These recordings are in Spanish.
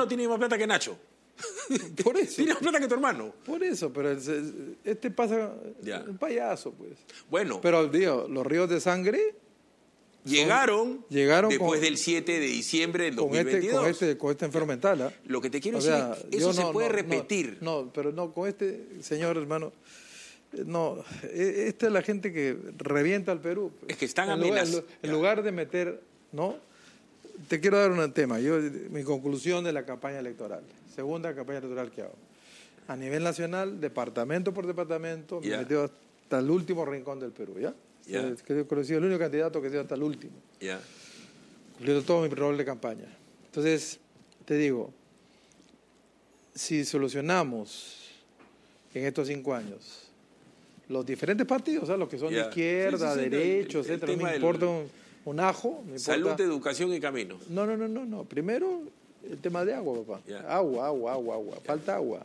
hermano tiene más plata que Nacho. Por eso. Tiene más plata que tu hermano. Por eso, pero este pasa un payaso, pues. Bueno. Pero, digo, los ríos de sangre llegaron después del 7 de diciembre del 2022. Con este enfermo mental, ¿eh? Lo que te quiero decir, eso se puede repetir. Pero no, con este señor, hermano, no, esta es la gente que revienta al Perú. Es que están amenazados. En lugar de meter, ¿no? Te quiero dar un tema. Mi conclusión de la campaña electoral, segunda campaña electoral que hago. A nivel nacional, departamento por departamento, me metió hasta el último rincón del Perú, ¿ya? Que conocí el único candidato que dio hasta el último. Cumpliendo todo mi rol de campaña. Entonces, te digo, si solucionamos en estos 5 años los diferentes partidos, los que son de izquierda, derechos, etcétera, no me importa un ajo. Me importa... Salud, educación y caminos. No. Primero, el tema de agua, papá. Agua. Falta agua.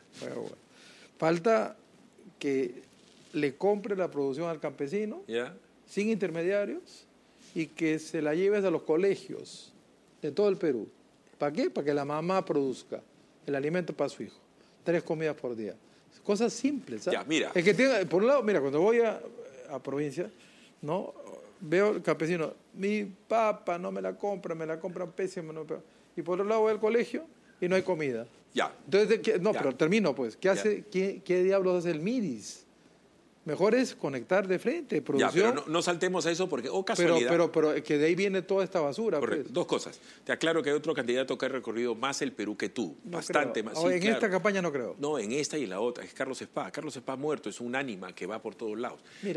Falta que le compre la producción al campesino sin intermediarios y que se la lleves a los colegios de todo el Perú. ¿Para qué? Para que la mamá produzca el alimento para su hijo. 3 comidas por día. Cosas simples, ¿sabes? Mira. Es que por un lado, mira, cuando voy a provincia, ¿no? Veo al campesino, mi papa no me la compran pésimo. No, y por otro lado voy al colegio y no hay comida. Entonces, pero termino, pues. ¿Qué diablos hace el MIDIS? Mejor es conectar de frente, producción. Pero no saltemos a eso porque, casualidad. Pero que de ahí viene toda esta basura. Correcto. Pues. 2 cosas. Te aclaro que hay otro candidato que ha recorrido más el Perú que tú. Bastante más. Sí, en esta campaña no creo. No, en esta y en la otra. Es Carlos Spa. Carlos Spa muerto, es un ánima que va por todos lados. Mira,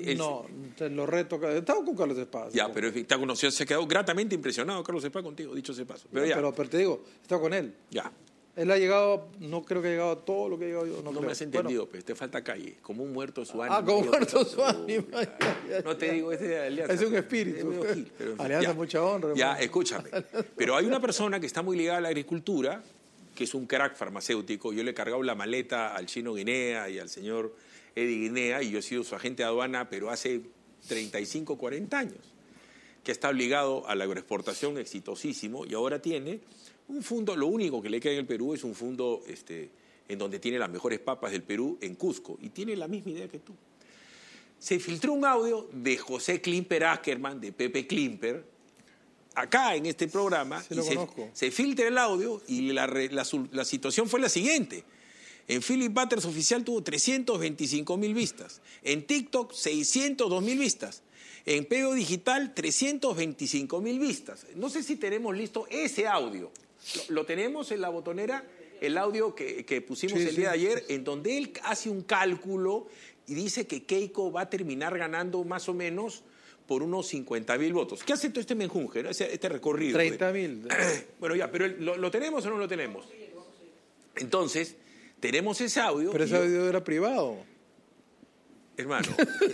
te lo reto. Estaba con Carlos Spa. Pero se ha quedado gratamente impresionado Carlos Spa contigo, dicho ese paso. Pero te digo, está con él. Él ha llegado, no creo que ha llegado a todo lo que he llegado yo. No me has entendido, pues, te falta calle. Como un muerto su ánima. Como muerto su ánima. No te digo, es de Alianza. Es un espíritu. Alianza, mucha honra. Escúchame. Pero hay una persona que está muy ligada a la agricultura, que es un crack farmacéutico. Yo le he cargado la maleta al chino Guinea y al señor Eddie Guinea, y yo he sido su agente de aduana, pero hace 35, 40 años, que está ligado a la agroexportación exitosísimo, y ahora tiene un fondo. Lo único que le queda en el Perú es un fondo en donde tiene las mejores papas del Perú, en Cusco, y tiene la misma idea que tú. Se filtró un audio de José Klimper Ackerman, de Pepe Klimper, acá en este programa, se filtra el audio, y la situación fue la siguiente. En Philip Butters oficial tuvo 325.000 vistas, en TikTok 602.000 vistas, en PO Digital 325.000 vistas. No sé si tenemos listo ese audio. Lo tenemos en la botonera, el audio que pusimos el día de ayer, en donde él hace un cálculo y dice que Keiko va a terminar ganando más o menos por unos 50.000 votos. ¿Qué hace todo este menjunje, ¿no? Este recorrido? 30.000. Bueno, pero ¿lo tenemos o no lo tenemos? Entonces, tenemos ese audio. Pero ese audio era privado. Hermano,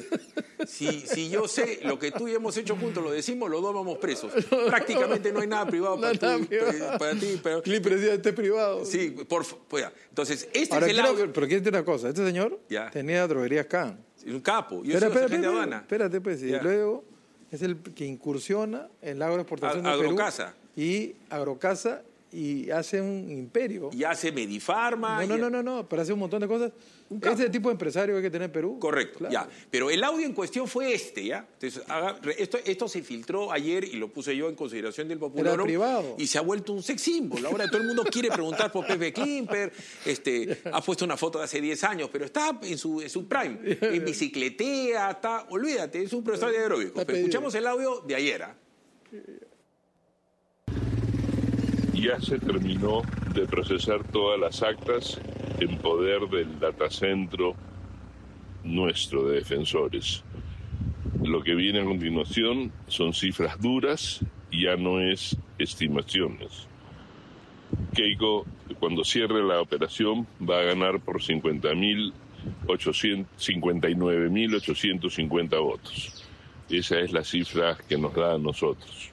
si yo sé lo que tú y hemos hecho juntos, lo decimos, los dos vamos presos. Prácticamente no hay nada privado para ti. Klimper decía, este es privado. Sí, entonces, Ahora, es el audio. Pero quiero decir una cosa, este señor tenía droguerías Can. Un capo. Yo soy agente de aduana. Espérate, pues, y luego es el que incursiona en la agroexportación de Perú. Agrocasa. Y Agrocasa, y hace un imperio. Y hace Medifarma. No, pero hace un montón de cosas. Ese tipo de empresario que hay que tener en Perú. Correcto, claro. Pero el audio en cuestión fue ¿ya? Entonces, esto se filtró ayer y lo puse yo en consideración del Popular. Era privado. Y se ha vuelto un sex symbol. Ahora todo el mundo quiere preguntar por Pepe Klimper. Ha puesto una foto de hace 10 años, pero está en su prime. En bicicletea, olvídate, es un profesor de aeróbico. Pero escuchamos el audio de ayer. Ya se terminó de procesar todas las actas en poder del datacentro nuestro de defensores. Lo que viene a continuación son cifras duras y ya no es estimaciones. Keiko, cuando cierre la operación, va a ganar por 59.850 votos. Esa es la cifra que nos da a nosotros.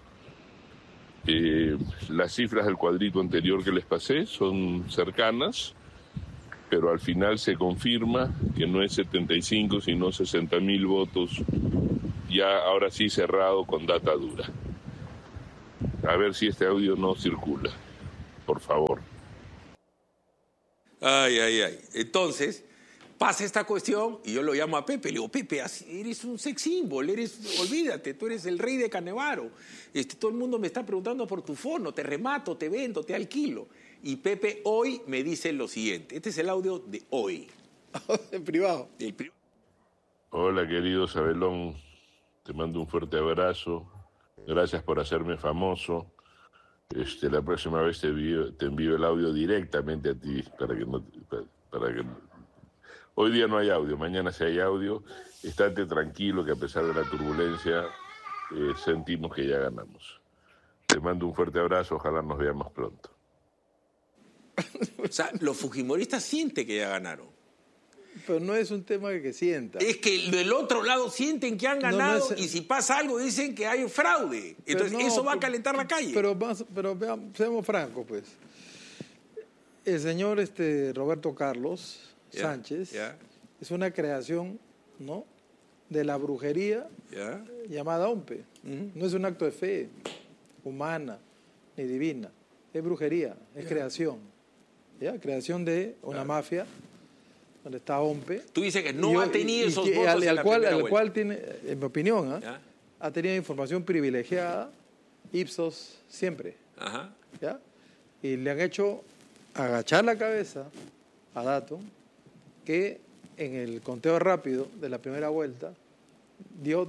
Las cifras del cuadrito anterior que les pasé son cercanas, pero al final se confirma que no es 75, sino 60.000 votos, ya ahora sí cerrado con data dura. A ver si este audio no circula. por favor. Ay. Entonces, pasa esta cuestión y yo lo llamo a Pepe. Le digo, Pepe, eres un sex symbol, olvídate, tú eres el rey de Canevaro. Todo el mundo me está preguntando por tu fono, te remato, te vendo, te alquilo. Y Pepe hoy me dice lo siguiente. Este es el audio de hoy. En privado. Hola, querido Sabelón. Te mando un fuerte abrazo. Gracias por hacerme famoso. La próxima vez te envío el audio directamente a ti para que hoy día no hay audio, mañana sí hay audio. Estate tranquilo que a pesar de la turbulencia sentimos que ya ganamos. Te mando un fuerte abrazo, ojalá nos veamos pronto. O sea, los fujimoristas sienten que ya ganaron. Pero no es un tema que sienta. Es que del otro lado sienten que han ganado y si pasa algo dicen que hay fraude. Entonces eso va a calentar la calle. Pero seamos francos, pues. El señor Roberto Carlos Sánchez es una creación, ¿no?, de la brujería llamada OMPE. No es un acto de fe humana ni divina. Es brujería, es creación. Creación de una mafia donde está OMPE. Tú dices que no ha tenido esos votos al cual tiene, en mi opinión, ha tenido información privilegiada, Ipsos siempre. Ajá. Y le han hecho agachar la cabeza a Datum, que en el conteo rápido de la primera vuelta dio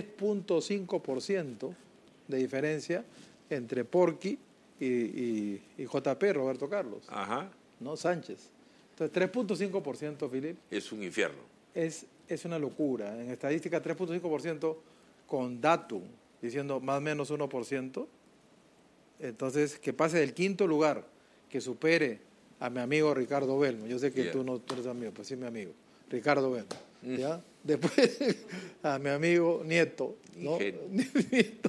3.5% de diferencia entre Porky y JP, Roberto Carlos. Ajá. ¿No? Sánchez. Entonces, 3.5%, Philip. Es un infierno. Es una locura. En estadística, 3.5% con Datum, diciendo más o menos 1%. Entonces, que pase del quinto lugar, que supere a mi amigo Ricardo Belmo. Yo sé que tú no eres amigo, pues sí, mi amigo. Ricardo Belmo. ¿Ya? Después, a mi amigo Nieto. ¿No? Nieto,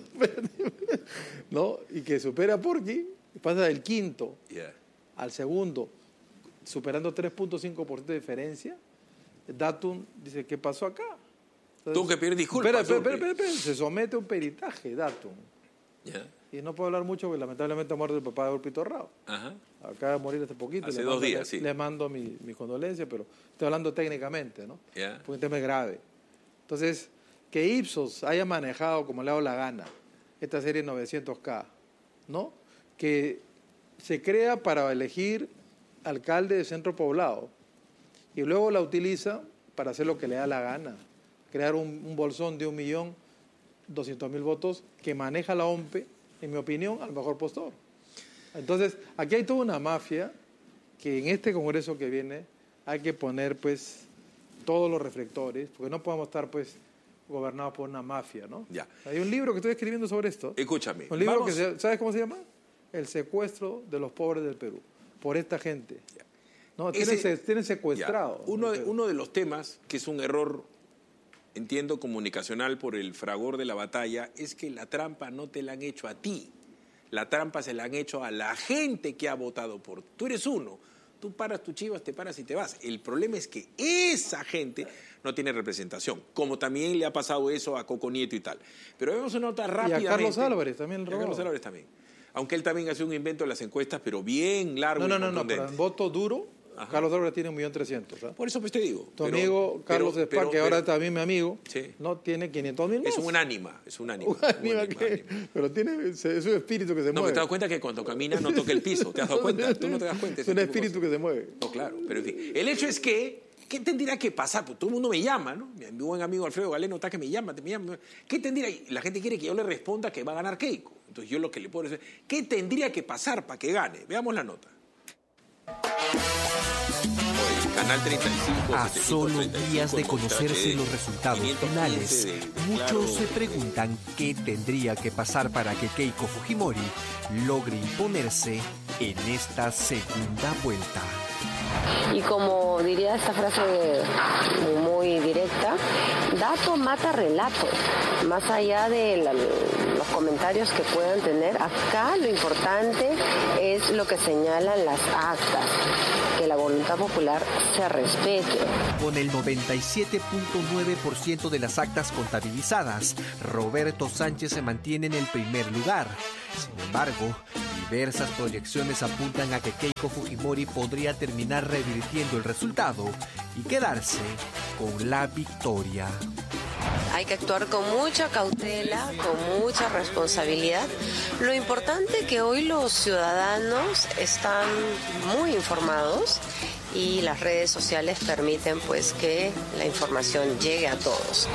¿no? Y que supere a Porky, pasa del quinto al segundo, superando 3.5% de diferencia. Datum dice, ¿qué pasó acá? Entonces, tú que pides disculpas. Espera. Se somete a un peritaje, Datum. Y no puedo hablar mucho porque lamentablemente ha muerto el papá de Urpito Rao. Acaba de morir hace poquito. Hace 2 días, sí. Le mando mis condolencias, pero estoy hablando técnicamente, ¿no? Porque el tema es grave. Entonces, que Ipsos haya manejado como le ha dado la gana esta serie 900K, ¿no? Que se crea para elegir alcalde de centro poblado y luego la utiliza para hacer lo que le da la gana, crear un bolsón de 1.200.000 votos que maneja la OMPE, en mi opinión, al mejor postor. Entonces, aquí hay toda una mafia que en este Congreso que viene hay que poner, pues, todos los reflectores, porque no podemos estar, pues, gobernados por una mafia, ¿no? Hay un libro que estoy escribiendo sobre esto. Escúchame. Un libro ¿sabes cómo se llama? El secuestro de los pobres del Perú, por esta gente. No, tienen secuestrado. Uno de los temas, que es un error, entiendo, comunicacional por el fragor de la batalla, es que la trampa no te la han hecho a ti. La trampa se la han hecho a la gente que ha votado por ti. Tú eres uno. Tú paras tus chivas, te paras y te vas. El problema es que esa gente no tiene representación, como también le ha pasado eso a Coco Nieto y tal. Pero vemos una nota rápidamente. Y a Carlos Álvarez también. Carlos Álvarez también. Aunque él también hace un invento de las encuestas, pero bien largo. No, pero en voto duro, Carlos Álvarez tiene 1.300.000. Por eso pues te digo. Tu amigo Carlos Espa, que ahora también mi amigo, no tiene 500.000 más. Es un ánima. Pero es un espíritu que se mueve. No, me te das cuenta que cuando camina no toca el piso. ¿Te has dado cuenta? Tú no te das cuenta. Es un espíritu que se mueve. No, claro. Pero en fin, el hecho es que, ¿qué tendría que pasar? Pues todo el mundo me llama, ¿no? Mi buen amigo Alfredo Galeno está que me llama. ¿Qué tendría? La gente quiere que yo le responda que va a ganar Keiko. Entonces yo lo que le puedo decir, ¿qué tendría que pasar para que gane? Veamos la nota. Canal 35, a solo días de conocerse los resultados finales, muchos se preguntan qué tendría que pasar para que Keiko Fujimori logre imponerse en esta segunda vuelta. Y como diría esta frase muy directa, dato mata relato. Más allá de los comentarios que puedan tener, acá lo importante es lo que señalan las actas, que la voluntad popular se respete. Con el 97.9% de las actas contabilizadas, Roberto Sánchez se mantiene en el primer lugar. Sin embargo, Diversas proyecciones apuntan a que Keiko Fujimori podría terminar revirtiendo el resultado y quedarse con la victoria. Hay que actuar con mucha cautela, con mucha responsabilidad. Lo importante es que hoy los ciudadanos están muy informados y las redes sociales permiten pues que la información llegue a todos.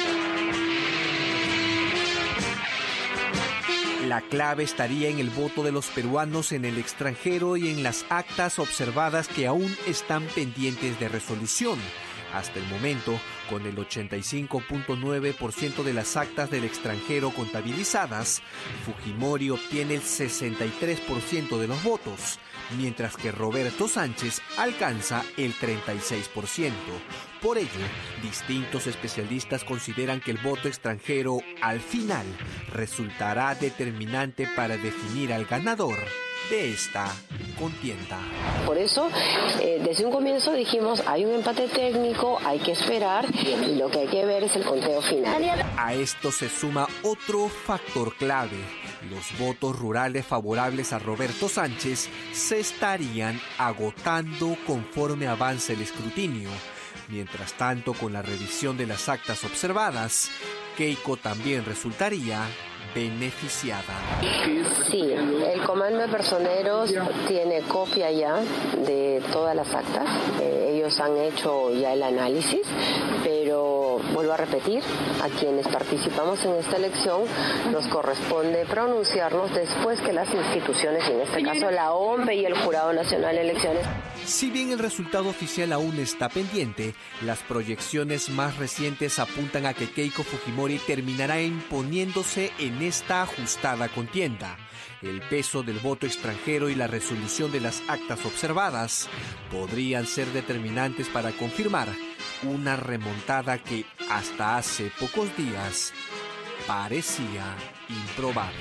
La clave estaría en el voto de los peruanos en el extranjero y en las actas observadas que aún están pendientes de resolución. Hasta el momento, con el 85.9% de las actas del extranjero contabilizadas, Fujimori obtiene el 63% de los votos, mientras que Roberto Sánchez alcanza el 36%. Por ello, distintos especialistas consideran que el voto extranjero, al final, resultará determinante para definir al ganador de esta contienda. Por eso, desde un comienzo dijimos, hay un empate técnico, hay que esperar y lo que hay que ver es el conteo final. A esto se suma otro factor clave. Los votos rurales favorables a Roberto Sánchez se estarían agotando conforme avance el escrutinio. Mientras tanto, con la revisión de las actas observadas, Keiko también resultaría beneficiada. Sí, el Comando de Personeros tiene copia ya de todas las actas. Ellos han hecho ya el análisis, pero vuelvo a repetir, a quienes participamos en esta elección nos corresponde pronunciarnos después que las instituciones, en este caso la OMPE y el Jurado Nacional de Elecciones. Si bien el resultado oficial aún está pendiente, las proyecciones más recientes apuntan a que Keiko Fujimori terminará imponiéndose en esta ajustada contienda. El peso del voto extranjero y la resolución de las actas observadas podrían ser determinantes para confirmar una remontada que hasta hace pocos días parecía improbable.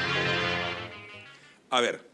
A ver,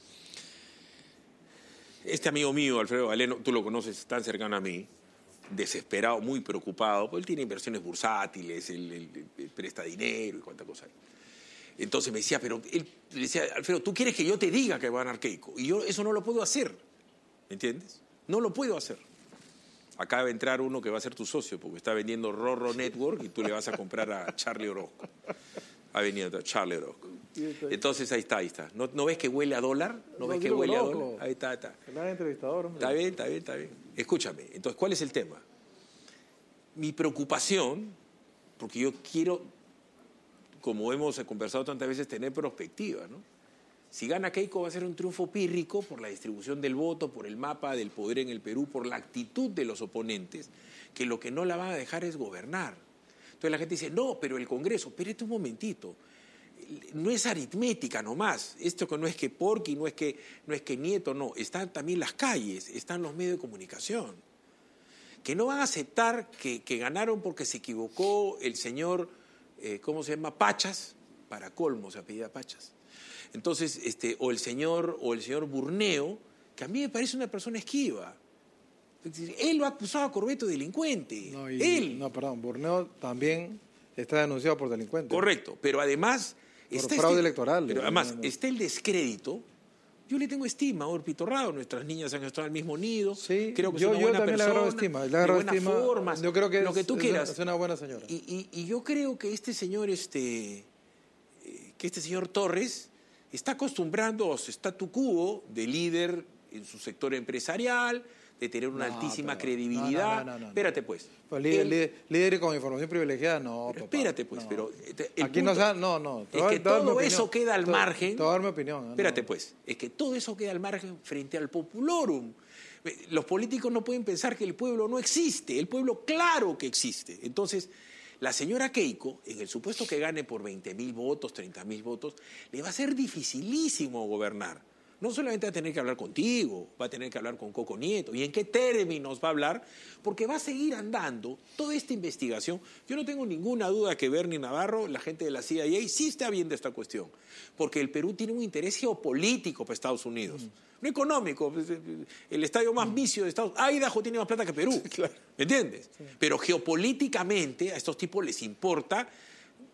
este amigo mío, Alfredo Galeno, tú lo conoces, tan cercano a mí, desesperado, muy preocupado, porque él tiene inversiones bursátiles, él presta dinero y cuánta cosa hay. Entonces me decía, pero él le decía, Alfredo, ¿tú quieres que yo te diga que va a ganar Keiko? Y yo eso no lo puedo hacer, ¿me entiendes? No lo puedo hacer. Acaba de entrar uno que va a ser tu socio, porque está vendiendo Rorro Network y tú le vas a comprar a Charlie Orozco. Ha venido Charlie Orozco. Entonces ahí está. ¿No ves que huele a dólar? ¿No ves que huele a dólar? Ahí está. El entrevistador, hombre. Está bien. Escúchame, entonces, ¿cuál es el tema? Mi preocupación, porque yo quiero, como hemos conversado tantas veces, tener perspectiva, ¿no? Si gana Keiko va a ser un triunfo pírrico por la distribución del voto, por el mapa del poder en el Perú, por la actitud de los oponentes, que lo que no la van a dejar es gobernar. Entonces la gente dice, no, pero el Congreso, espérate un momentito, no es aritmética nomás, esto que no es que Porky, no es que Nieto, no, están también las calles, están los medios de comunicación, que no van a aceptar que ganaron porque se equivocó el señor, ¿cómo se llama? Pachas, para colmo se apellida Pachas. Entonces, o el señor Burneo, que a mí me parece una persona esquiva. Es decir, él lo ha acusado a Corbeto de delincuente. Burneo también está denunciado por delincuente. Correcto, pero además por fraude electoral. Pero además está el descrédito. Yo le tengo estima a Orpito Rao, nuestras niñas han estado en el mismo nido. Sí, creo que es una buena persona. Le agarro estima. Le agarro estima. Formas, yo creo que lo que tú quieras. Es una buena señora. Y yo creo que este señor Torres está acostumbrando a su statu quo de líder en su sector empresarial, de tener una altísima credibilidad. No. Espérate, pues. Líder con información privilegiada, no. Pero espérate, pues. No. Pero aquí punto no. Es que todo eso queda al margen. Te voy a dar mi opinión. Espérate, pues. Es que todo eso queda al margen frente al populorum. Los políticos no pueden pensar que el pueblo no existe. El pueblo, claro que existe. Entonces, la señora Keiko, en el supuesto que gane por 20.000 votos, 30.000 votos, le va a ser dificilísimo gobernar. No solamente va a tener que hablar contigo, va a tener que hablar con Coco Nieto. ¿Y en qué términos va a hablar? Porque va a seguir andando toda esta investigación. Yo no tengo ninguna duda que Bernie Navarro, la gente de la CIA, sí está viendo esta cuestión. Porque el Perú tiene un interés geopolítico para Estados Unidos. No económico. El estadio más vicio de Estados Unidos. Idaho tiene más plata que Perú. Claro. ¿Me entiendes? Sí. Pero geopolíticamente a estos tipos les importa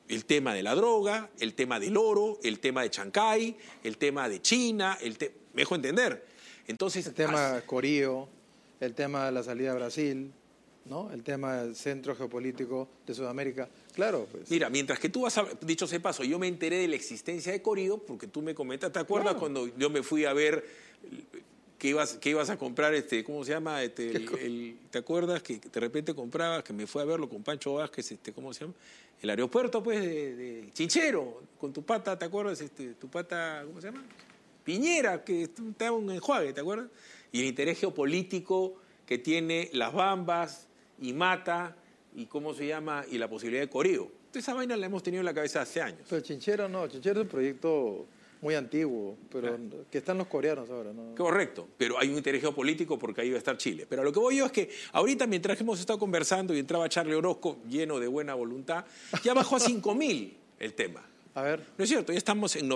El tema de la droga, el tema del oro, el tema de Chancay, el tema de China, me dejo entender. Entonces, el tema Corío, el tema de la salida a Brasil, ¿no? El tema del centro geopolítico de Sudamérica. Claro, pues. Mira, mientras que tú dicho sea paso, yo me enteré de la existencia de Corío porque tú me comentas, ¿te acuerdas cuando yo me fui a ver que ibas a comprar, ¿cómo se llama? ¿Te acuerdas que de repente comprabas, que me fui a verlo con Pancho Vázquez, ¿cómo se llama? El aeropuerto, pues, de Chinchero, con tu pata, ¿te acuerdas? Tu pata, ¿cómo se llama? Piñera, que estaba un enjuague, ¿te acuerdas? Y el interés geopolítico que tiene Las Bambas y Mata, y ¿cómo se llama? Y la posibilidad de Corío. Entonces, esa vaina la hemos tenido en la cabeza hace años. Pero Chinchero no, Chinchero es un proyecto muy antiguo, pero que están los coreanos ahora, ¿no? Correcto, pero hay un interés geopolítico porque ahí va a estar Chile. Pero a lo que voy yo es que ahorita, mientras hemos estado conversando y entraba Charlie Orozco, lleno de buena voluntad, ya bajó a 5.000 el tema. A ver. No es cierto, ya estamos en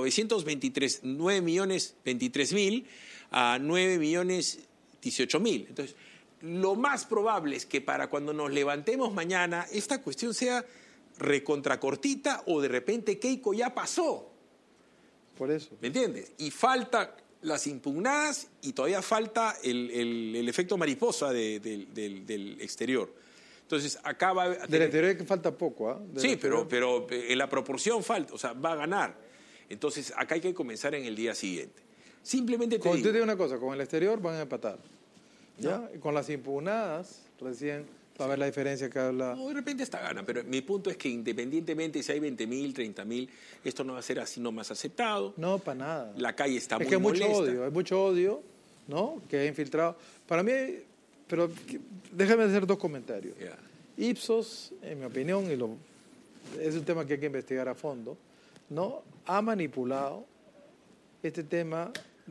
9.023.000 a 9.018.000. Entonces, lo más probable es que para cuando nos levantemos mañana, esta cuestión sea recontracortita o de repente Keiko ya pasó. Por eso. ¿Me entiendes? Y falta las impugnadas y todavía falta el efecto mariposa del exterior. Entonces, acá va a tener... Del exterior que falta poco, ¿ah? Sí, pero en la proporción falta, o sea, va a ganar. Entonces, acá hay que comenzar en el día siguiente. Simplemente te digo... Te digo una cosa, con el exterior van a empatar. ¿Ya? ¿No? Con las impugnadas, recién... va a ver la diferencia que habla. No, de repente hasta gana, pero mi punto es que independientemente si hay 20.000, 30.000, esto no va a ser así nomás aceptado. No, para nada. La calle está muy molesta. Es que molesta. hay mucho odio, ¿no? Que ha infiltrado. Para mí, pero déjame hacer dos comentarios. Yeah. Ipsos, en mi opinión, es un tema que hay que investigar a fondo, ¿no? Ha manipulado este tema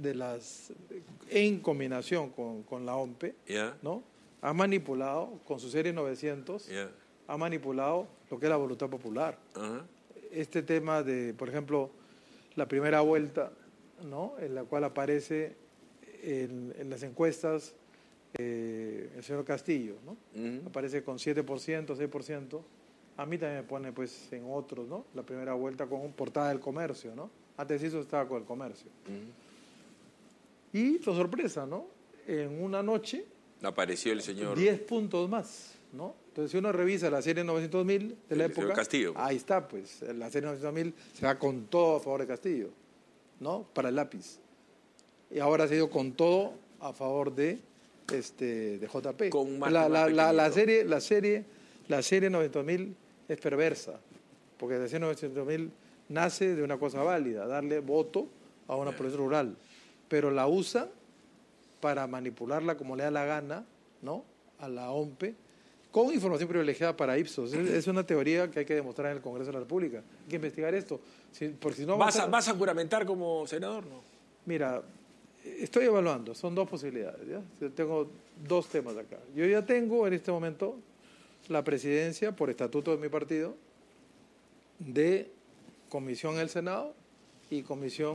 en combinación con la OMPE, Yeah. ¿no? Ha manipulado, con su serie 900, ha manipulado lo que es la voluntad popular. Uh-huh. Este tema de, por ejemplo, la primera vuelta, ¿no? En la cual aparece en las encuestas el señor Castillo, ¿no? Uh-huh. Aparece con 7%, 6%. A mí también me pone, pues, en otros, ¿no? La primera vuelta con portada del Comercio, ¿no? Antes eso estaba con el Comercio. Uh-huh. Y, la sorpresa, ¿no? En una noche... apareció el señor... 10 puntos más, ¿no? Entonces, si uno revisa la serie 900.000 de la época... Castillo. Ahí está, pues. La serie 900.000 se va con todo a favor de Castillo, ¿no? Para el lápiz. Y ahora se ha ido con todo a favor de JP. Con más la serie 900.000 es perversa, porque la serie 900.000 nace de una cosa válida, darle voto a una población rural, pero la usa para manipularla como le da la gana, ¿no? A la OMPE, con información privilegiada para Ipsos. Es una teoría que hay que demostrar en el Congreso de la República. Hay que investigar esto. Porque si no ¿Vas a juramentar como senador, no? Mira, estoy evaluando. Son dos posibilidades, ¿ya? Tengo dos temas acá. Yo ya tengo en este momento la presidencia, por estatuto de mi partido, de comisión en el Senado y comisión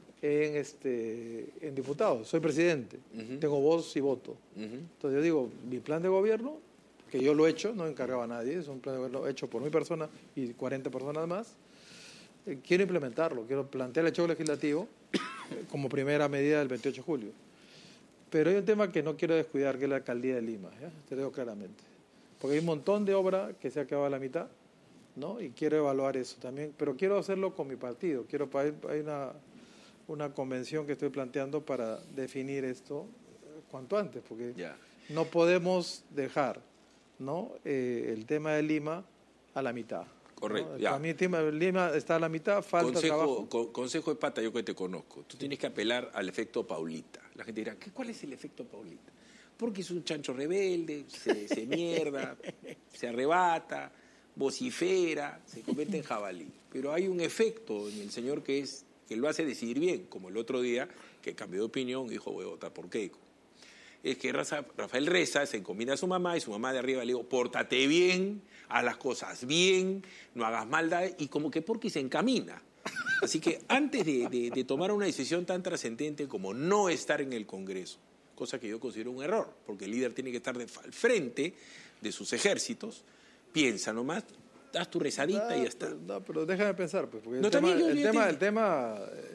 en diputados. Soy presidente, tengo voz y voto. Entonces yo digo, mi plan de gobierno, que yo lo he hecho, no encargaba a nadie, es un plan de gobierno hecho por mi persona y 40 personas más, quiero implementarlo, quiero plantear el hecho legislativo como primera medida del 28 de julio. Pero hay un tema que no quiero descuidar, que es la alcaldía de Lima, ¿ya? Te digo claramente. Porque hay un montón de obra que se ha acabado a la mitad, ¿no? Y quiero evaluar eso también, pero quiero hacerlo con mi partido. Hay una convención que estoy planteando para definir esto cuanto antes, porque no podemos dejar, ¿no? El tema de Lima a la mitad. Correcto. ¿no? Para mí el tema de Lima está a la mitad, falta trabajo. Consejo de pata, yo que te conozco. Tú tienes que apelar al efecto Paulita. La gente dirá, ¿cuál es el efecto Paulita? Porque es un chancho rebelde, se mierda, se arrebata, vocifera, se convierte en jabalí. Pero hay un efecto en el señor que lo hace decidir bien, como el otro día que cambió de opinión y dijo, voy a votar por Keiko. Es que Rafael Reza se encomina a su mamá y su mamá de arriba le dijo, pórtate bien, haz las cosas bien, no hagas maldad, y como que porque se encamina. Así que antes de tomar una decisión tan trascendente como no estar en el Congreso, cosa que yo considero un error, porque el líder tiene que estar al frente de sus ejércitos, piensa nomás, haz tu rezadita y ya está. No, pero déjame pensar, pues, porque No, el tema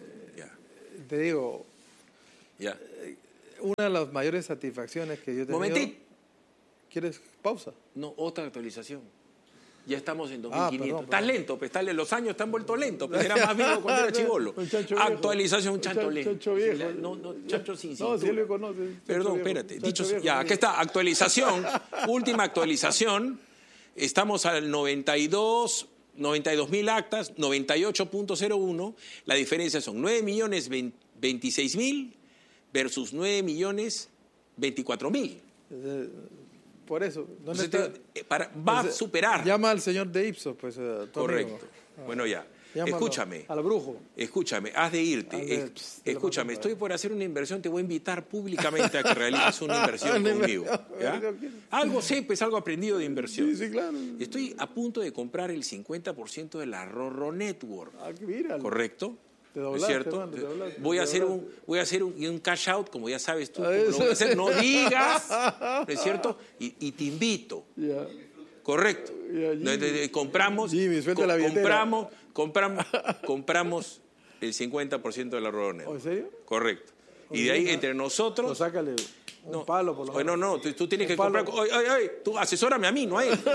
te digo, ya. Una de las mayores satisfacciones que yo he tenido... Momentito. ¿Quieres pausa? No, otra actualización. Ya estamos en 2500. Perdón. Estás lento, pues, los años están vueltos lentos. Pues, era más vivo cuando era chibolo. Actualización, un chancho lento. Chancho viejo. No, chancho sin No, cintura. si él lo conoce. Perdón, espérate. Ya, aquí está, actualización. Última actualización. Estamos al 92.000 actas, 98.01. La diferencia son 9.026.000 versus 9.024.000. Por eso. Entonces, va a superar. Llama al señor de Ipsos, pues. Correcto. Bueno, ya. Llámalo, escúchame. Al brujo. Escúchame, has de irte. Escúchame, estoy por hacer una inversión, te voy a invitar públicamente a que realices una inversión conmigo. ¿Ya? Algo sé, pues algo aprendido de inversión. Sí, claro. Estoy a punto de comprar el 50% de la Rorro Network. Míralo. ¿Correcto? Te doblaste, ¿No es cierto? man, te doblaste, voy a hacer un cash out, como ya sabes tú. Lo voy a hacer, no digas, ¿no es cierto? Y te invito. Ya. Correcto. Compramos, Jimmy, suelta la billetera. compramos el 50% de la Rorro Network. ¿En serio? Correcto. Y de ahí, entre nosotros... Pues sácale un palo por lo menos. No, tú tienes que comprar... Oye, tú asesórame a mí, no a él.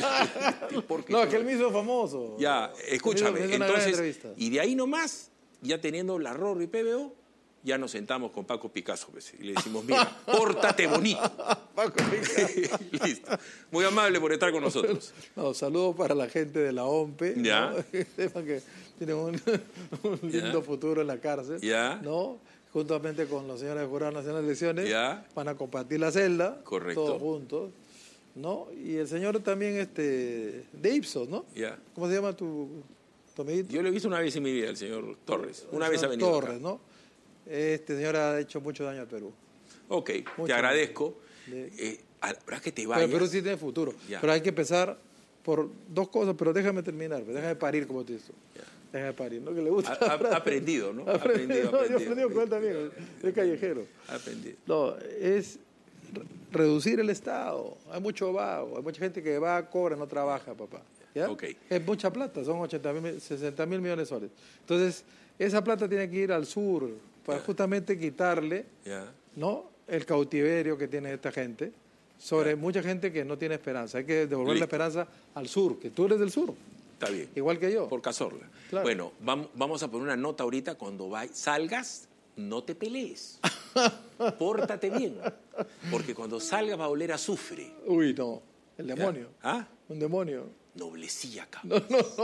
No, es que él me hizo famoso. Ya, escúchame. Me hizo una gran Entonces, entrevista. y de ahí nomás, ya teniendo la Rorro y PBO, ya nos sentamos con Paco Picasso, pues, y le decimos, mira, pórtate bonito. Paco Picasso. Listo. Muy amable por estar con nosotros. No, saludos para la gente de la OMPE. Ya. ¿no? Sepan que tienen un lindo futuro en la cárcel. Ya. ¿No? Juntamente con los señores del Jurado Nacional de Elecciones. Ya. Van a compartir la celda. Correcto. Todos juntos. ¿No? Y el señor también de Ipsos, ¿no? Ya. ¿Cómo se llama tu amiguito? Yo lo he visto una vez en mi vida, el señor Torres. Una vez ha venido Torres, acá. ¿no? Este señor ha hecho mucho daño al Perú. Ok, Mucho te agradezco. daño. Habrá que te Pero vayas. el Perú sí tiene futuro. Ya. Pero hay que empezar por dos cosas, pero déjame terminar, déjame parir como te dices. Déjame parir, ¿no? Que le gusta. Ha aprendido, ¿no? Yo he aprendido con él también, es callejero. Ha aprendido. No, es reducir el Estado. Hay mucho vago, hay mucha gente que va, cobra, no trabaja, papá. ¿Ya? Ok. Es mucha plata, son 60.000 millones de soles. Entonces, esa plata tiene que ir al sur para justamente quitarle, ¿no?, el cautiverio que tiene esta gente sobre mucha gente que no tiene esperanza. Hay que devolver la esperanza al sur, que tú eres del sur. Está bien. Igual que yo. Por Cazorla. Claro. Bueno, vamos a poner una nota ahorita. Cuando salgas, no te pelees. Pórtate bien. Porque cuando salgas va a oler a azufre. Uy, no. El demonio. ¿Ah? Un demonio. Noblecía, cabrón.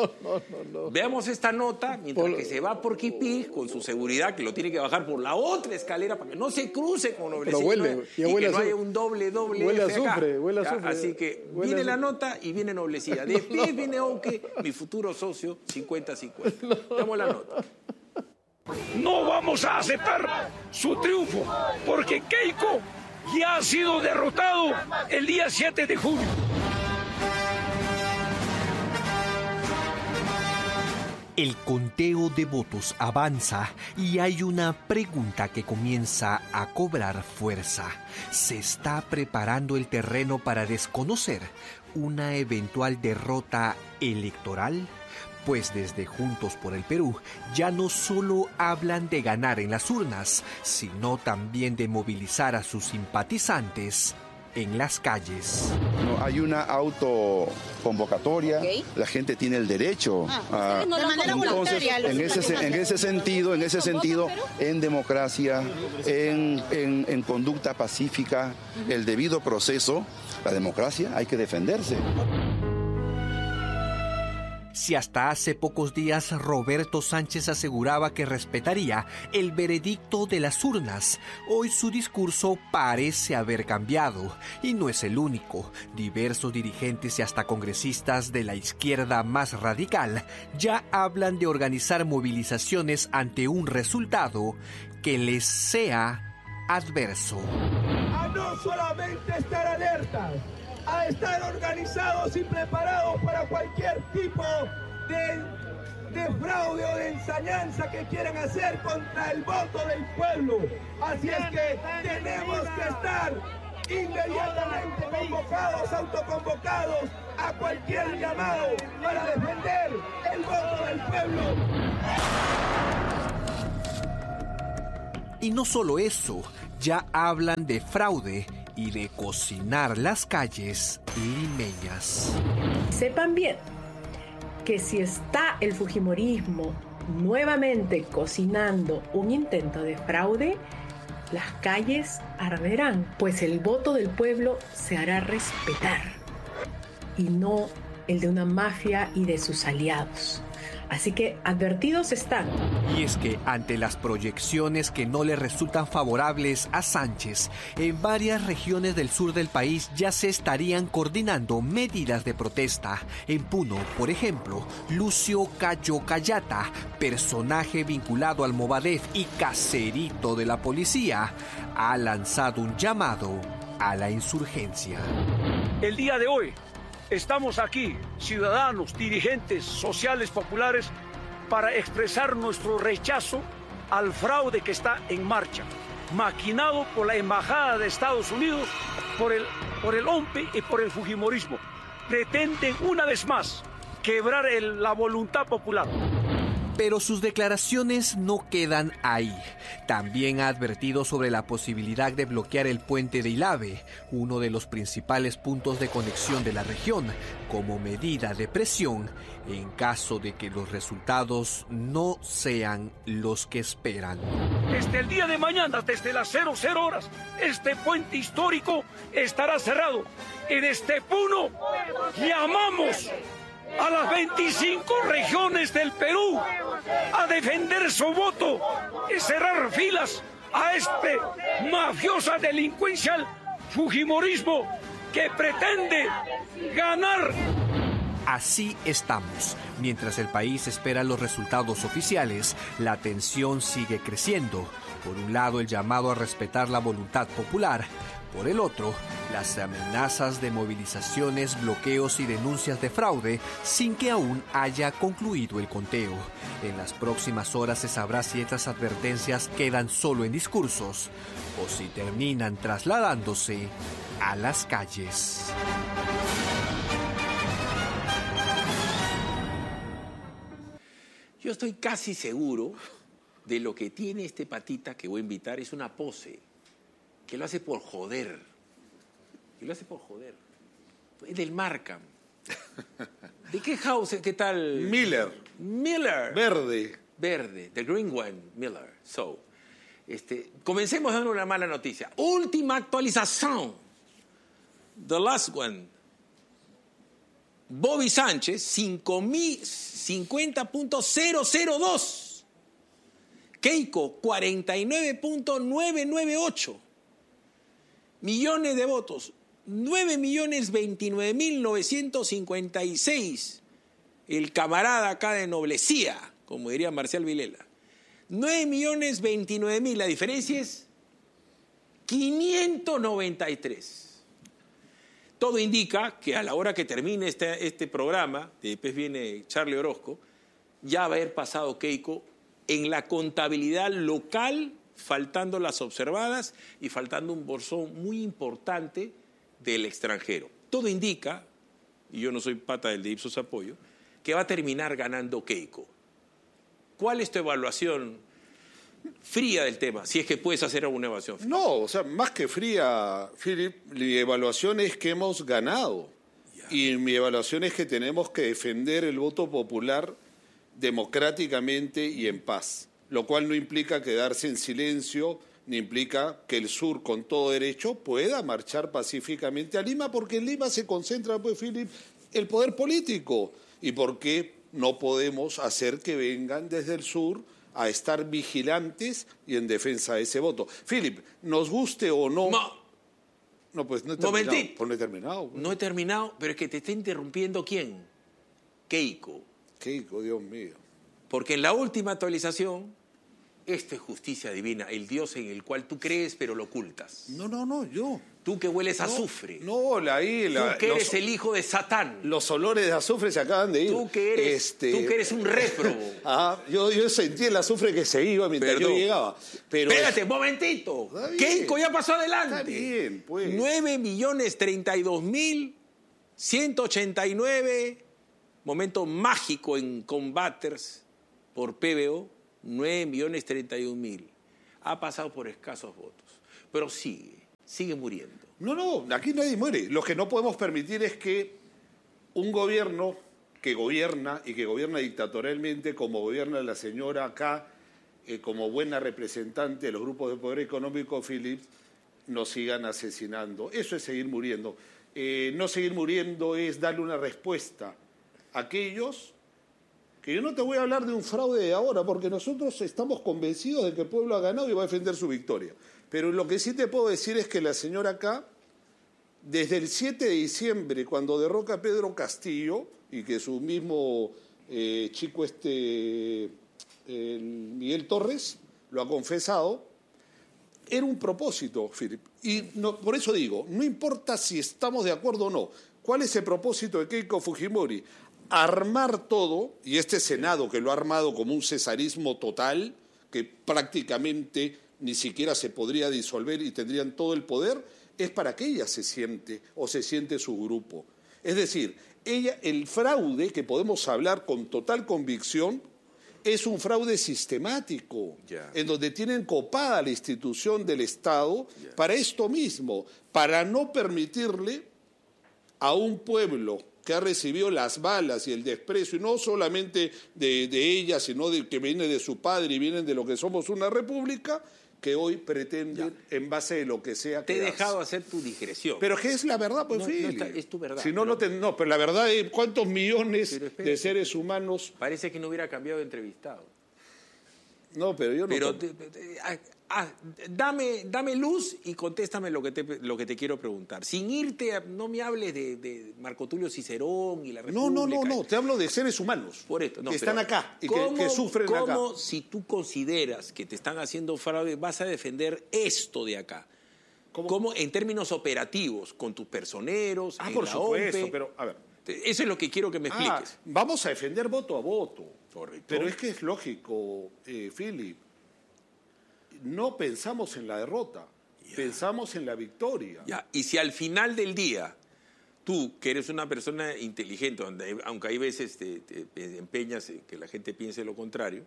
No. Veamos esta nota mientras que se va por Quipí con su seguridad, que lo tiene que bajar por la otra escalera para que no se cruce con Noblecía. Pero huele, y que no haya un doble huele F acá. huele a azufre. Así que Huele viene a la nota y viene Noblecía. Después viene Onque, mi futuro socio, 50-50. Veamos la nota. No vamos a aceptar su triunfo, porque Keiko ya ha sido derrotado el día 7 de junio. El conteo de votos avanza y hay una pregunta que comienza a cobrar fuerza. ¿Se está preparando el terreno para desconocer una eventual derrota electoral? Pues desde Juntos por el Perú ya no solo hablan de ganar en las urnas, sino también de movilizar a sus simpatizantes en las calles. No, hay una autoconvocatoria, la gente tiene el derecho a... De manera voluntaria. En ese sentido, en democracia, en conducta pacífica, el debido proceso, la democracia hay que defenderse. Si hasta hace pocos días Roberto Sánchez aseguraba que respetaría el veredicto de las urnas, hoy su discurso parece haber cambiado. Y no es el único. Diversos dirigentes y hasta congresistas de la izquierda más radical ya hablan de organizar movilizaciones ante un resultado que les sea adverso. A no solamente estar alertas, a estar organizados y preparados para cualquier tipo de fraude o de ensañanza que quieran hacer contra el voto del pueblo. Así es que tenemos que estar inmediatamente convocados, autoconvocados a cualquier llamado para defender el voto del pueblo. Y no solo eso, ya hablan de fraude y de cocinar las calles limeñas. Sepan bien que si está el fujimorismo nuevamente cocinando un intento de fraude, las calles arderán, pues el voto del pueblo se hará respetar y no el de una mafia y de sus aliados. Así que advertidos están. Y es que ante las proyecciones que no le resultan favorables a Sánchez, en varias regiones del sur del país ya se estarían coordinando medidas de protesta. En Puno, por ejemplo, Lucio Cayo Cayata, personaje vinculado al Movadef y caserito de la policía, ha lanzado un llamado a la insurgencia. El día de hoy estamos aquí, ciudadanos, dirigentes sociales populares, para expresar nuestro rechazo al fraude que está en marcha, maquinado por la Embajada de Estados Unidos, por el OMPE y por el fujimorismo. Pretenden una vez más quebrar la voluntad popular. Pero sus declaraciones no quedan ahí. También ha advertido sobre la posibilidad de bloquear el puente de Ilave, uno de los principales puntos de conexión de la región, como medida de presión en caso de que los resultados no sean los que esperan. Desde el día de mañana, desde las 00 horas, este puente histórico estará cerrado. Y desde Puno llamamos a las 25 regiones del Perú a defender su voto y cerrar filas a este mafiosa delincuencial fujimorismo que pretende ganar. Así estamos. Mientras el país espera los resultados oficiales, la tensión sigue creciendo. Por un lado, el llamado a respetar la voluntad popular. Por el otro, las amenazas de movilizaciones, bloqueos y denuncias de fraude sin que aún haya concluido el conteo. En las próximas horas se sabrá si estas advertencias quedan solo en discursos o si terminan trasladándose a las calles. Yo estoy casi seguro de lo que tiene este patita que voy a invitar es una pose. Que lo hace por joder. Que lo hace por joder. Es del Markham. ¿De qué house? ¿Qué tal? Miller. Verde. The Green One, Miller. So, comencemos dando una mala noticia. Última actualización. The last one. Bobby Sánchez, 50.002. Keiko, 49.998. Millones de votos, 9.029.956. El camarada acá de Noblecía, como diría Marcial Vilela. 9.029.000, la diferencia es 593. Todo indica que a la hora que termine este programa, después viene Charlie Orozco, ya va a haber pasado Keiko en la contabilidad local, faltando las observadas y faltando un bolsón muy importante del extranjero. Todo indica, y yo no soy pata del de Ipsos Apoyo, que va a terminar ganando Keiko. ¿Cuál es tu evaluación fría del tema? Si es que puedes hacer alguna evaluación. No, o sea, más que fría, Philip, mi evaluación es que hemos ganado. Y mi evaluación es que tenemos que defender el voto popular democráticamente y en paz. Lo cual no implica quedarse en silencio, ni implica que el sur, con todo derecho, pueda marchar pacíficamente a Lima, porque en Lima se concentra, pues, Philip, el poder político. Y porque no podemos hacer que vengan desde el sur a estar vigilantes y en defensa de ese voto. Philip, nos guste o no... No, pues no he terminado. Momentito. Pues no he terminado. No he terminado, pero es que te está interrumpiendo ¿quién? Keiko. Keiko, Dios mío. Porque en la última actualización, Esto es justicia divina, el Dios en el cual tú crees pero lo ocultas. No, yo. Tú que hueles a azufre. No, tú que eres el hijo de Satán. Los olores de azufre se acaban de ir. Tú que eres un réprobo. Yo sentí el azufre que se iba mientras yo llegaba. Pero espérate, momentito. Keiko ya pasó adelante. Está bien, pues. 9.032.189, momento mágico en Combaters por PBO, 9.031.000. Ha pasado por escasos votos, pero sigue muriendo. No, aquí nadie muere. Lo que no podemos permitir es que un gobierno que gobierna y que gobierna dictatorialmente, como gobierna la señora acá, como buena representante de los grupos de poder económico, Philips, nos sigan asesinando. Eso es seguir muriendo. No seguir muriendo es darle una respuesta a aquellos que yo no te voy a hablar de un fraude de ahora, porque nosotros estamos convencidos de que el pueblo ha ganado y va a defender su victoria. Pero lo que sí te puedo decir es que la señora acá, desde el 7 de diciembre, cuando derroca a Pedro Castillo, y que su mismo chico Miguel Torres lo ha confesado, era un propósito, Philip. Y por eso digo, no importa si estamos de acuerdo o no, ¿cuál es el propósito de Keiko Fujimori? Armar todo, y este Senado que lo ha armado como un cesarismo total, que prácticamente ni siquiera se podría disolver y tendrían todo el poder, es para que ella se siente su grupo. Es decir, el fraude que podemos hablar con total convicción es un fraude sistemático, en donde tienen copada la institución del Estado para esto mismo, para no permitirle a un pueblo que ha recibido las balas y el desprecio, y no solamente de ella, sino que viene de su padre y vienen de lo que somos una república, que hoy pretenden, en base de lo que sea que te he dejado hacer tu digresión. Pero ¿qué es la verdad? Pues es tu verdad. Si pero la verdad es cuántos millones de seres humanos... Parece que no hubiera cambiado de entrevistado. No, pero yo no... Pero dame luz y contéstame lo que te quiero preguntar. Sin irte, no me hables de Marco Tulio Cicerón y la República. No, te hablo de seres humanos por esto, que están acá y que sufren acá. ¿Cómo, si tú consideras que te están haciendo fraude, vas a defender esto de acá? ¿Cómo en términos operativos, con tus personeros, en por la supuesto, OMPE? Pero, a ver. Eso es lo que quiero que me expliques. Vamos a defender voto a voto. Correcto. Pero es que es lógico, Philip. No pensamos en la derrota, pensamos en la victoria. Y si al final del día, tú, que eres una persona inteligente, aunque hay veces te empeñas en que la gente piense lo contrario,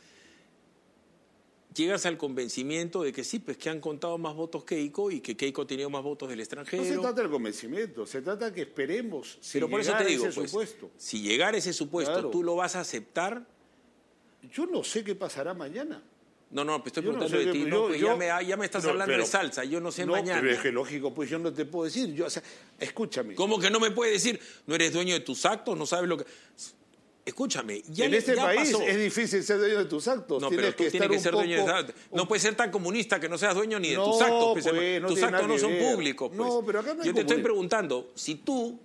llegas al convencimiento de que sí, pues que han contado más votos Keiko y que Keiko ha tenido más votos del extranjero. No se trata del convencimiento, se trata que esperemos Pero por eso te digo, supuesto. Si llegara ese supuesto, claro, ¿tú lo vas a aceptar? Yo no sé qué pasará mañana. No, pues estoy preguntando de ti. Ya me estás hablando de salsa, yo no sé mañana. Pero es que lógico, pues yo no te puedo decir. Escúchame. ¿Cómo que no me puedes decir? No eres dueño de tus actos, no sabes lo que... Escúchame. En este país es difícil ser dueño de tus actos. No, pero tú tienes que ser dueño de tus actos. No puedes ser tan comunista que no seas dueño ni de tus actos. Pues, tus actos no son públicos. Pues. No, pero acá no hay Yo te estoy preguntando, si tú,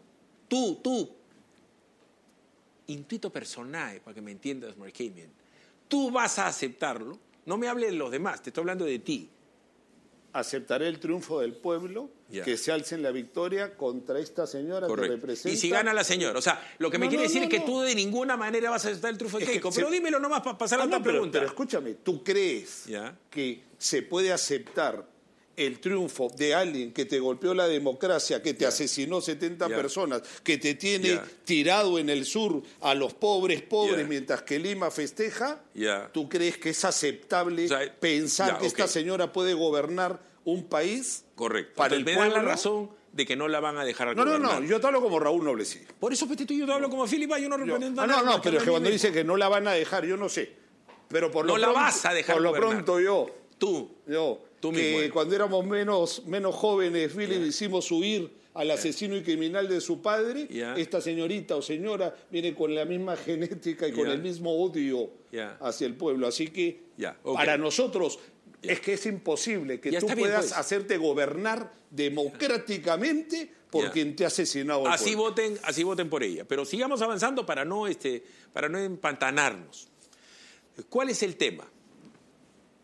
intuito personal, para que me entiendas, Markamian, tú vas a aceptarlo. No me hables de los demás, te estoy hablando de ti. Aceptaré el triunfo del pueblo, que se alce en la victoria contra esta señora que representa... Y si gana la señora, o sea, lo que me quiere decir es que tú de ninguna manera vas a aceptar el triunfo de Keiko, pero dímelo nomás para pasar a la pregunta. Pero escúchame, ¿tú crees que se puede aceptar el triunfo de alguien que te golpeó la democracia, que te asesinó 70 personas, que te tiene tirado en el sur a los pobres mientras que Lima festeja? ¿Tú crees que es aceptable pensar que esta señora puede gobernar un país? Correcto. Para el pueblo, me da la razón de que no la van a dejar gobernar. No, yo te hablo como Raúl Noblesí. Por eso, Petito, yo te hablo como Philip, yo no represento nada. No, pero es que cuando dice que no la van a dejar, yo no sé. Pero por lo pronto, la vas a dejar por gobernar. Lo pronto yo. Tú que mismo, cuando éramos menos jóvenes, Philip, hicimos huir al asesino y criminal de su padre. Esta señorita o señora viene con la misma genética y con el mismo odio hacia el pueblo. Así que para nosotros es que es imposible que tú puedas hacerte gobernar democráticamente por quien te ha asesinado al pueblo. Así voten por ella. Pero sigamos avanzando para no empantanarnos. ¿Cuál es el tema?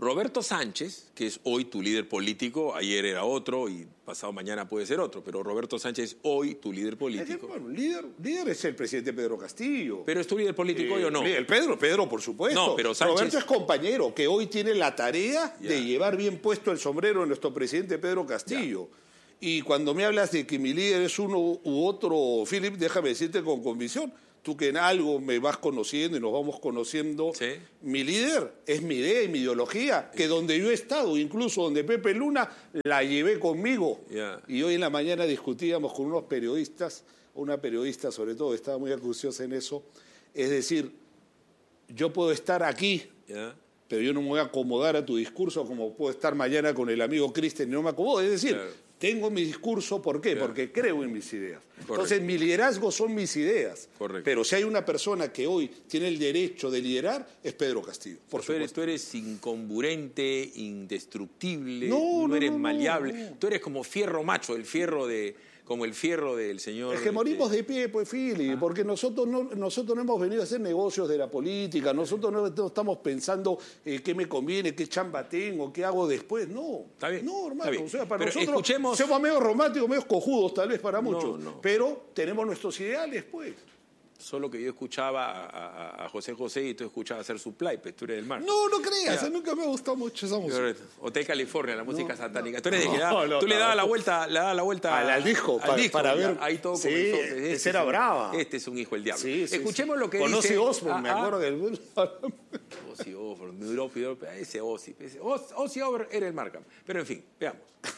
Roberto Sánchez, que es hoy tu líder político, ayer era otro y pasado mañana puede ser otro, pero Roberto Sánchez es hoy tu líder político. Bueno, líder es el presidente Pedro Castillo. ¿Pero es tu líder político hoy o no? El Pedro, por supuesto. No, pero Sánchez... Roberto es compañero, que hoy tiene la tarea de llevar bien puesto el sombrero de nuestro presidente Pedro Castillo. Y cuando me hablas de que mi líder es uno u otro, Philip, déjame decirte con convicción, tú que en algo me vas conociendo y nos vamos conociendo, mi líder es mi idea y mi ideología, que donde yo he estado, incluso donde Pepe Luna, la llevé conmigo. Y hoy en la mañana discutíamos con unos periodistas, una periodista sobre todo estaba muy acuciosa en eso, es decir, yo puedo estar aquí, pero yo no me voy a acomodar a tu discurso como puedo estar mañana con el amigo Cristian y no me acomodo, es decir... Tengo mi discurso, ¿por qué? Porque creo en mis ideas. Correcto. Entonces, mi liderazgo son mis ideas. Correcto. Pero si hay una persona que hoy tiene el derecho de liderar, es Pedro Castillo, por supuesto. Tú eres incomburente, indestructible, no eres maleable. No. Tú eres como fierro macho, como el fierro del señor... Es que morimos de pie, pues, Philly, porque nosotros no hemos venido a hacer negocios de la política, nosotros no estamos pensando qué me conviene, qué chamba tengo, qué hago después, no. ¿Está bien? No, hermano, o sea, para nosotros somos medio románticos, medio cojudos tal vez para muchos, pero tenemos nuestros ideales, pues. Solo que yo escuchaba a José José y tú escuchabas hacer Supply, pues tú eres del mar. No creas, nunca me ha gustado mucho esa música. Hotel California, la música satánica. Tú eres de que tú le dabas la vuelta al disco, para ver. Ahí todo comenzó. Esa era brava. Este es un hijo del diablo. Escuchemos lo que dice. Ozzy Osbourne, me acuerdo del... Ozzy Osbourne, ese Ozzy. Ozzy Osbourne era el Markham. Pero en fin, veamos.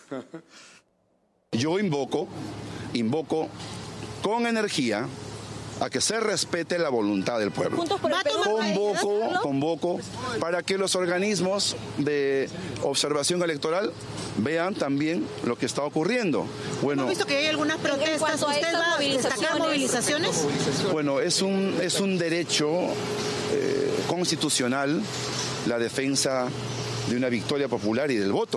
Yo invoco con energía a que se respete la voluntad del pueblo. Convoco para que los organismos de observación electoral vean también lo que está ocurriendo. Bueno, hemos visto que hay algunas protestas. ¿Usted va a destacar movilizaciones? Bueno, es un derecho constitucional la defensa de una victoria popular y del voto.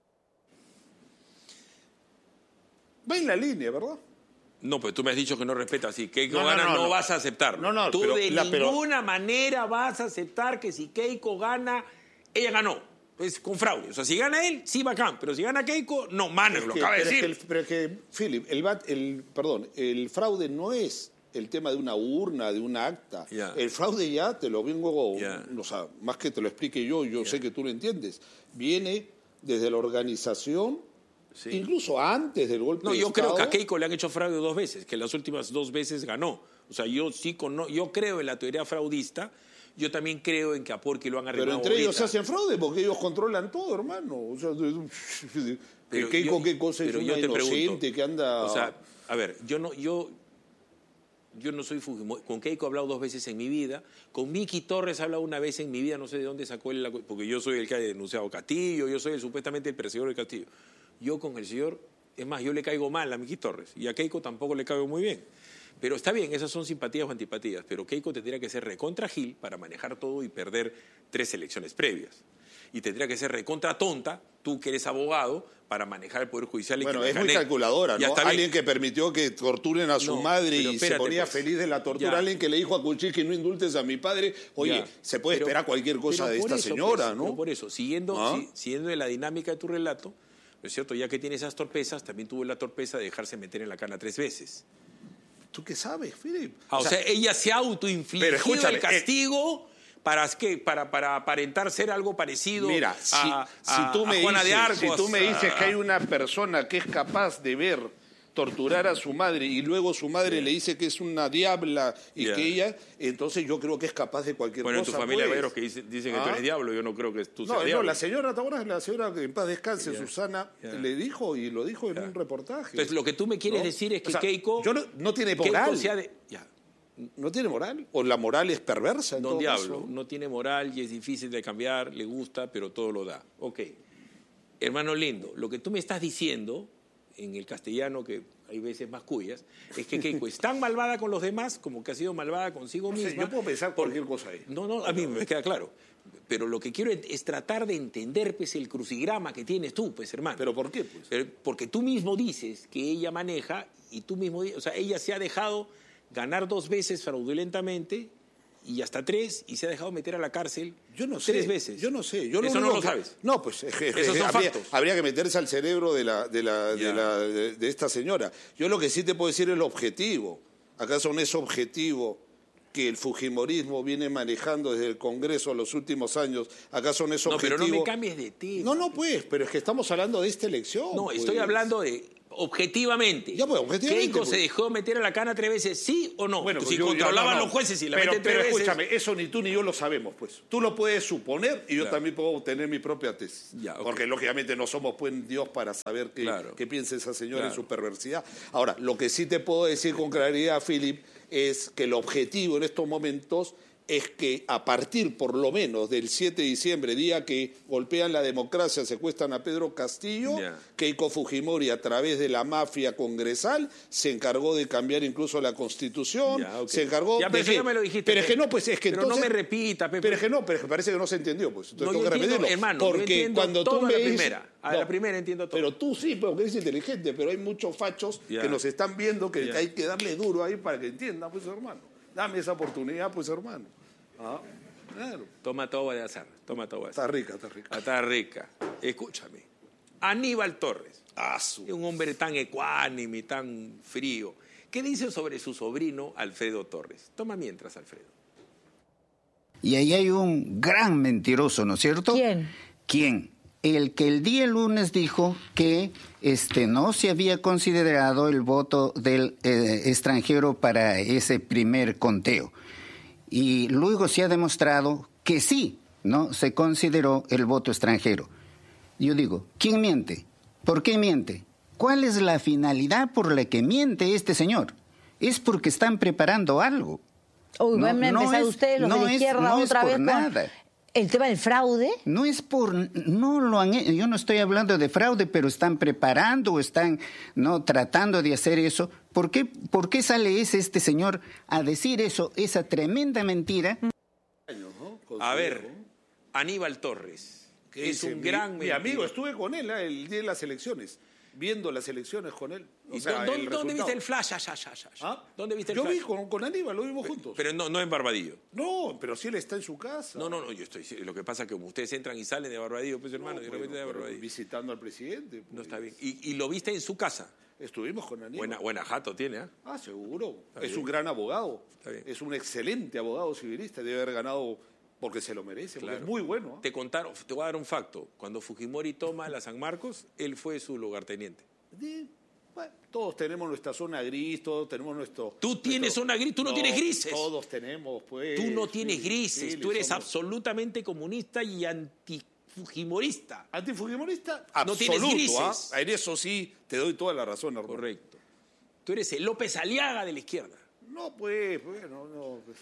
Va en la línea, ¿verdad? No, pero tú me has dicho que no respetas. Si Keiko gana, no vas a aceptar. Tú de ninguna manera vas a aceptar que si Keiko gana, ella ganó. Es con fraude. O sea, si gana él, sí bacán. Pero si gana Keiko, no, mano, lo acaba de decir. Pero es que, Philip, el fraude no es el tema de una urna, de un acta. El fraude ya te lo vengo, o sea, más que te lo explique yo sé que tú lo entiendes. Viene desde la organización. Sí. Incluso antes del golpe de yo Estado. Creo que a Keiko le han hecho fraude 2 veces, que las últimas 2 veces ganó. O sea, yo creo en la teoría fraudista, yo también creo en que a Porky lo han arreglado. Pero entre ellos se hacen fraude porque ellos controlan todo, hermano. O sea, pero Keiko, ¿qué cosa es una inocente que anda...? O sea, a ver, yo no soy Fujimori. Con Keiko he hablado 2 veces en mi vida. Con Miki Torres he hablado 1 vez en mi vida. No sé de dónde sacó porque yo soy el que ha denunciado a Castillo, yo soy supuestamente el perseguidor de Castillo. Yo con el señor, es más, yo le caigo mal a Miki Torres y a Keiko tampoco le caigo muy bien. Pero está bien, esas son simpatías o antipatías, pero Keiko tendría que ser recontra Gil para manejar todo y perder 3 elecciones previas. Y tendría que ser recontra tonta, tú que eres abogado, para manejar el Poder Judicial. Y bueno, es muy calculadora, ¿no? Alguien que permitió que torturen a su madre y se ponía feliz de la tortura. Alguien que le dijo a Kuczynski, no indultes a mi padre. Oye, se puede esperar cualquier cosa de esta señora, ¿no? Pero por eso, siguiendo de la dinámica de tu relato, ¿no es cierto? Ya que tiene esas torpezas, también tuvo la torpeza de dejarse meter en la cana 3 veces. ¿Tú qué sabes, Philip? O sea, ella se autoinfligió el castigo para aparentar ser algo parecido. Mira, si tú me dices que hay una persona que es capaz de ver torturar a su madre y luego su madre le dice que es una diabla y que ella, entonces yo creo que es capaz de cualquier cosa. Bueno, en tu familia hay veros que dicen que tú eres diablo, yo no creo que tú seas diablo. No, la señora, ¿te acuerdas? La señora que en paz descanse, Susana, le dijo y lo dijo en un reportaje. Entonces, lo que tú me quieres decir es que Keiko... no tiene moral. ¿No tiene moral? ¿O la moral es perversa? No, diablo, no tiene moral y es difícil de cambiar, le gusta, pero todo lo da. Ok. Hermano lindo, lo que tú me estás diciendo, en el castellano, que hay veces más cuyas, es que Keiko es tan malvada con los demás como que ha sido malvada consigo misma. Yo puedo pensar cualquier cosa ahí. No, a mí me queda claro. Pero lo que quiero es tratar de entender, pues, el crucigrama que tienes tú, pues, hermano. ¿Pero por qué, pues? Porque tú mismo dices que ella maneja y tú mismo... O sea, ella se ha dejado ganar 2 veces fraudulentamente y hasta 3 y se ha dejado meter a la cárcel yo no sé, 3 veces. Yo no sé. Eso no lo sabes. No, pues esos son factos. Habría que meterse al cerebro de esta señora. Yo lo que sí te puedo decir es el objetivo. ¿Acaso no es objetivo que el fujimorismo viene manejando desde el Congreso los últimos años? ¿Acaso no es objetivo? No, pero no me cambies de tema. No, pues, pero es que estamos hablando de esta elección. No, pues. estoy hablando de objetivamente. Ya, pues, objetivamente. ¿Keiko se dejó meter a la cana 3 veces, sí o no? Bueno, si controlaban los jueces y la meten 3 veces... escúchame, eso ni tú ni yo lo sabemos, pues. Tú lo puedes suponer y yo también puedo tener mi propia tesis. Ya, okay. Porque, lógicamente, no somos pues Dios para saber qué piensa esa señora en su perversidad. Ahora, lo que sí te puedo decir con claridad, Philip, es que el objetivo en estos momentos es que a partir, por lo menos, del 7 de diciembre, día que golpean la democracia, secuestran a Pedro Castillo, Keiko Fujimori, a través de la mafia congresal, se encargó de cambiar incluso la Constitución, se encargó pero de... ya me lo dijiste. Pero es que no, pues es que pero entonces... no me repita, Pepe. Pero es que no, pero es que parece que no se entendió, pues. Entonces tengo que repetirlo. Hermano, porque cuando tú me dices... A la primera entiendo todo. Pero tú sí, porque eres inteligente, pero hay muchos fachos que nos están viendo que hay que darle duro ahí para que entiendan, pues, hermano. Dame esa oportunidad, pues, hermano. Claro. Toma todo de azar, Está rica, está rica. Está rica. Escúchame. Aníbal Torres, un hombre tan ecuánime, tan frío. ¿Qué dice sobre su sobrino Alfredo Torres? Toma mientras, Alfredo. Y ahí hay un gran mentiroso, ¿no es cierto? ¿Quién? El que el día lunes dijo que no se había considerado el voto del extranjero para ese primer conteo. Y luego se ha demostrado que sí, ¿no? Se consideró el voto extranjero. Yo digo, ¿quién miente? ¿Por qué miente? ¿Cuál es la finalidad por la que miente este señor? Es porque están preparando algo. Uy, van a empezar ustedes, los de la izquierda, otra vez nada. ¿El tema del fraude? No es por... No lo han... Yo no estoy hablando de fraude, pero están preparando, están tratando de hacer eso. ¿Por qué sale este señor a decir eso, esa tremenda mentira? A ver, Aníbal Torres, que es un gran... Mi amigo, estuve con él el día de las elecciones, viendo las elecciones con él. ¿Dónde viste el flash? ¿Dónde viste el flash? Yo vi con Aníbal, lo vimos juntos. Pero no en Barbadillo. No, pero si él está en su casa. No, yo estoy... Lo que pasa es que como ustedes entran y salen de Barbadillo, pues hermano, de Barbadillo. Visitando al presidente. Pues. No está bien. ¿Y lo viste en su casa? Estuvimos con Aníbal. Buena jato tiene, ¿eh? Seguro. Es un gran abogado. Es un excelente abogado civilista. Debe haber ganado porque se lo merece. Porque es muy bueno. Te voy a dar un facto. Cuando Fujimori toma la San Marcos, él fue su lugarteniente. Bueno, todos tenemos nuestra zona gris, todos tenemos nuestro... Tú tienes zona gris, tú no tienes grises. Todos tenemos, pues... Tú no tienes grises, tú eres absolutamente comunista y antifujimorista. ¿Antifujimorista? No tienes grises. En eso sí te doy toda la razón, hermano. Correcto. Tú eres el López Aliaga de la izquierda. No, pues, bueno, no... Pues.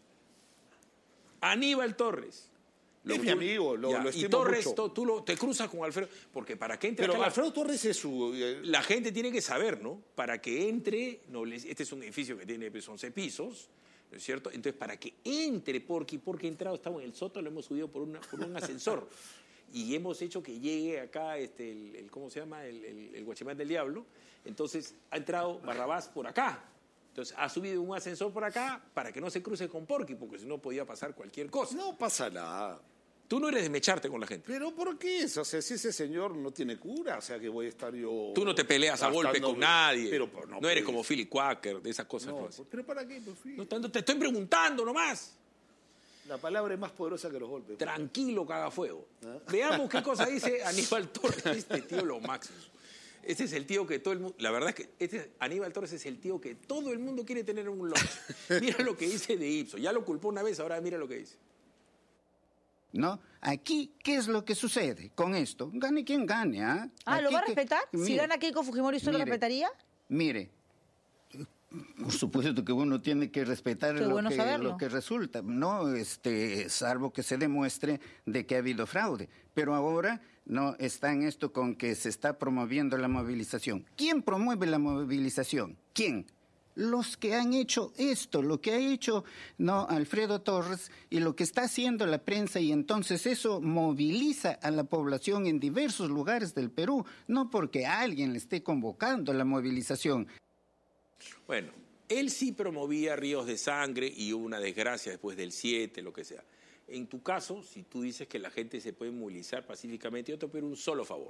Aníbal Torres. Es mi amigo, lo estimo y Torres, mucho. tú te cruzas con Alfredo, porque para que entre... Pero Alfredo Torres es su... La gente tiene que saber, ¿no? Para que entre... Este es un edificio que tiene 11 pisos, ¿no es cierto? Entonces, para que entre porque ha entrado, estamos en el sótano, lo hemos subido por un ascensor. Y hemos hecho que llegue acá, ¿cómo se llama? El Guachimán del Diablo. Entonces, ha entrado Barrabás por acá. Entonces, ha subido un ascensor por acá para que no se cruce con Porky, porque si no podía pasar cualquier cosa. No pasa nada. Tú no eres de mecharte con la gente. ¿Pero por qué? O sea, si ese señor no tiene cura, o sea, que voy a estar yo... Tú no te peleas a golpe con nadie. Pero, no eres como Philip Quaker, de esas cosas. No, ¿pero para qué? No, te estoy preguntando nomás. La palabra es más poderosa que los golpes. Tranquilo, cagafuego. Veamos qué cosa dice Aníbal Torres. Este tío lo máximo. Este es el tío que todo el mundo... La verdad es que Aníbal Torres es el tío que todo el mundo quiere tener en un lunch. Mira lo que dice de Ipsos. Ya lo culpó una vez, ahora mira lo que dice. ¿No? Aquí, ¿qué es lo que sucede con esto? Gane quien gane, ¿ah? ¿Lo va a respetar? Si gana Keiko Fujimori, ¿usted lo respetaría? Mire, por supuesto que uno tiene que respetar lo que resulta, ¿no? Salvo que se demuestre de que ha habido fraude. Pero ahora no está en esto con que se está promoviendo la movilización. ¿Quién promueve la movilización? ¿Quién? Los que han hecho esto, lo que ha hecho Alfredo Torres y lo que está haciendo la prensa, y entonces eso moviliza a la población en diversos lugares del Perú, no porque alguien le esté convocando a la movilización. Bueno, Él sí promovía ríos de sangre y hubo una desgracia después del 7, lo que sea. En tu caso, si tú dices que la gente se puede movilizar pacíficamente, yo te pido un solo favor.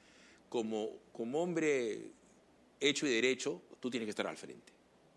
Como hombre hecho y derecho, tú tienes que estar al frente.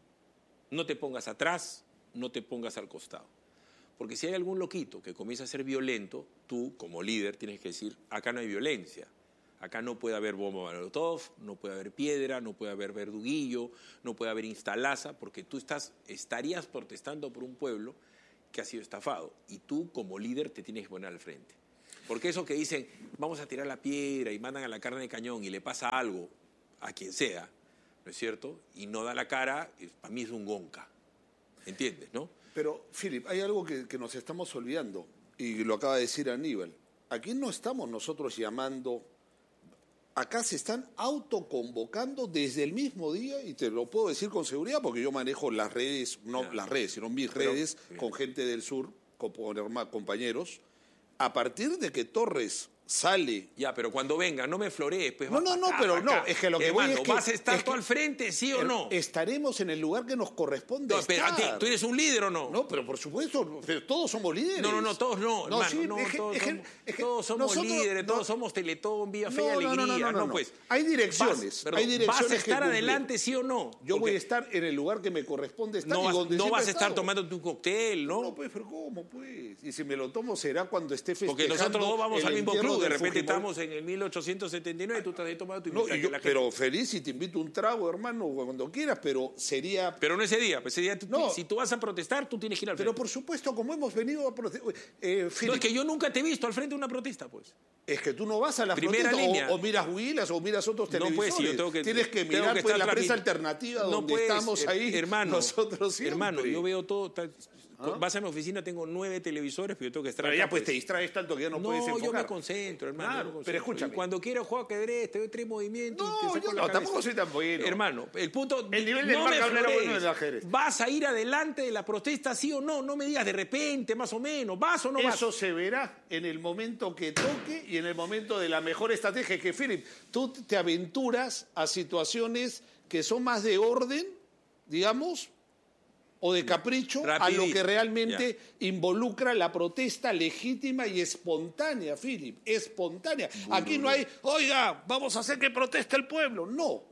No te pongas atrás, no te pongas al costado. Porque si hay algún loquito que comienza a ser violento, tú, como líder, tienes que decir, acá no hay violencia. Acá no puede haber bomba molotov, no puede haber piedra, no puede haber verduguillo, no puede haber instalaza, porque tú estarías protestando por un pueblo que ha sido estafado. Y tú, como líder, te tienes que poner al frente. Porque eso que dicen, vamos a tirar la piedra y mandan a la carne de cañón y le pasa algo a quien sea, ¿no es cierto? Y no da la cara, para mí es un gonca. ¿Entiendes, no? Pero, Philip, hay algo que nos estamos olvidando, y lo acaba de decir Aníbal. Aquí no estamos nosotros llamando... Acá se están autoconvocando desde el mismo día, y te lo puedo decir con seguridad porque yo manejo las redes, no las redes, sino mis redes con gente del sur, con compañeros, a partir de que Torres sale... Ya, pero cuando venga, no me florees. Pues es que lo que voy es que... ¿Vas a estar tú al frente, sí o no? Estaremos en el lugar que nos corresponde estar. ¿Tú eres un líder o no? No, pero por supuesto, pero todos somos líderes. No, todos no, hermano. Sí, todos somos líderes, todos somos Teletón, Vía Fe y Alegría. No, pues. Hay direcciones. ¿Vas a estar adelante, sí o no? Yo voy a estar en el lugar que me corresponde estar. No vas a estar tomándote un cóctel, ¿no? No, pues, pero ¿cómo, pues? Y si me lo tomo será cuando esté festejando. Porque nosotros dos vamos al mismo club. De repente estamos en el 1879, tú te has tomado tu invitación. Pero feliz y te invito un trago, hermano, cuando quieras, pero sería... Pero no ese día, si tú vas a protestar, tú tienes que ir al frente. Pero por supuesto, como hemos venido a protestar... No, es que yo nunca te he visto al frente de una protesta, pues. Es que tú no vas a las primera línea. O miras Huilas o miras otros televisores. No, pues, si yo tengo que... Tienes que mirar pues, la prensa alternativa donde estamos ahí nosotros siempre. Hermano, yo veo todo... Vas a mi oficina, tengo 9 televisores, pero yo tengo que estar... Pero ya pues te distraes tanto que ya no puedes enfocar. No, yo me concentro, hermano. Claro, pero escúchame. Y cuando quiero juego ajedrez, te doy 3 movimientos. No, tampoco soy tan bueno. Hermano, el punto... El nivel del Mar Cabrera bueno del ajedrez. ¿Vas a ir adelante de la protesta, sí o no? No me digas de repente, más o menos. ¿Vas o no vas? Eso se verá en el momento que toque y en el momento de la mejor estrategia. Que, Philip, tú te aventuras a situaciones que son más de orden, digamos... o de capricho a lo que realmente involucra la protesta legítima y espontánea, Philip, espontánea. Aquí no hay, oiga, vamos a hacer que proteste el pueblo. No.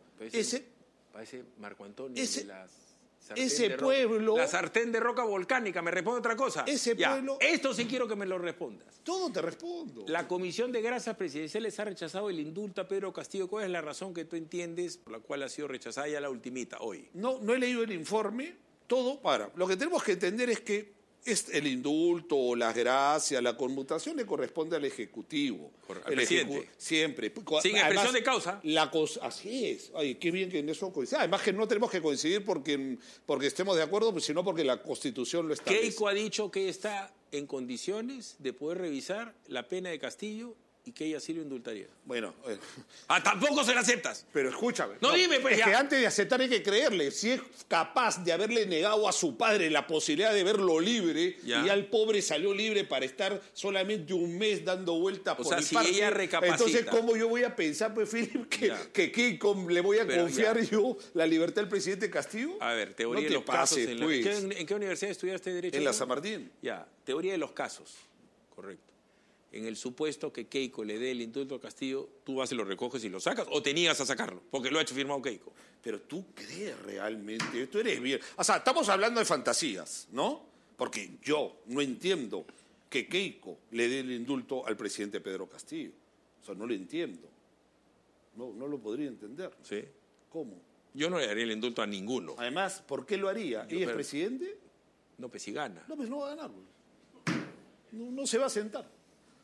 Parece Marco Antonio de las... Ese pueblo... La sartén de roca volcánica, ¿me responde otra cosa? Ese pueblo... Esto sí quiero que me lo respondas. Todo te respondo. La Comisión de Gracias Presidenciales ha rechazado el indulto a Pedro Castillo. ¿Cuál es la razón que tú entiendes por la cual ha sido rechazada ya la ultimita hoy? No he leído el informe. Todo para. Lo que tenemos que entender es que el indulto o las gracias, la conmutación le corresponde al Ejecutivo. Al presidente. Siempre. Sin expresión de causa. Así es. Ay, qué bien que en eso coincide. Además que no tenemos que coincidir porque estemos de acuerdo, sino porque la Constitución lo establece. Keiko ha dicho que está en condiciones de poder revisar la pena de Castillo y que ella sí lo indultaría. Bueno. Tampoco se la aceptas. Pero escúchame. No, dime, pues. Es que antes de aceptar hay que creerle. Si es capaz de haberle negado a su padre la posibilidad de verlo libre, y ya el pobre salió libre para estar solamente un mes dando vueltas por el parque. Ella recapacita. Entonces, ¿cómo yo voy a pensar, pues, Philip, que le voy a confiar yo la libertad del presidente Castillo? A ver, teoría de los casos. ¿En qué universidad estudiaste Derecho? En la San Martín. Ya, teoría de los casos. Correcto. En el supuesto que Keiko le dé el indulto a Castillo, ¿tú vas y lo recoges y lo sacas o te niegas a sacarlo? Porque lo ha hecho firmado Keiko. Pero tú crees realmente, tú eres bien... O sea, estamos hablando de fantasías, ¿no? Porque yo no entiendo que Keiko le dé el indulto al presidente Pedro Castillo. O sea, no lo entiendo. No lo podría entender. ¿Sí? ¿Cómo? Yo no le daría el indulto a ninguno. Además, ¿por qué lo haría? ¿Ella es presidente? No, pues si gana. No, pues no va a ganar. No se va a sentar.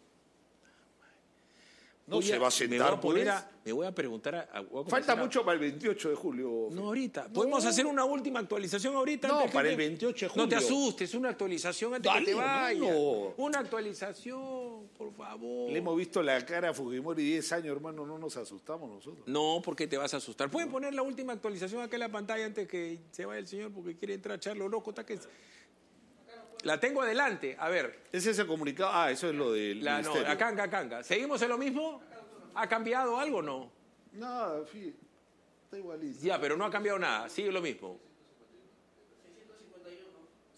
No se va a sentar, me voy a preguntar... Falta mucho para el 28 de julio. No, ahorita. ¿Podemos hacer una última actualización ahorita? No, para el 28 de julio. No te asustes, una actualización antes que te vayas. Una actualización, por favor. Le hemos visto la cara a Fujimori 10 años, hermano, no nos asustamos nosotros. No, porque te vas a asustar. ¿Pueden poner la última actualización acá en la pantalla antes que se vaya el señor porque quiere entrar a Charlo Loco? La tengo adelante, a ver. ¿Ese es el comunicado? Eso es lo del ministerio. No, acá. ¿Seguimos en lo mismo? ¿Ha cambiado algo o no? Nada, está igualito. Ya, pero no ha cambiado nada, sigue lo mismo.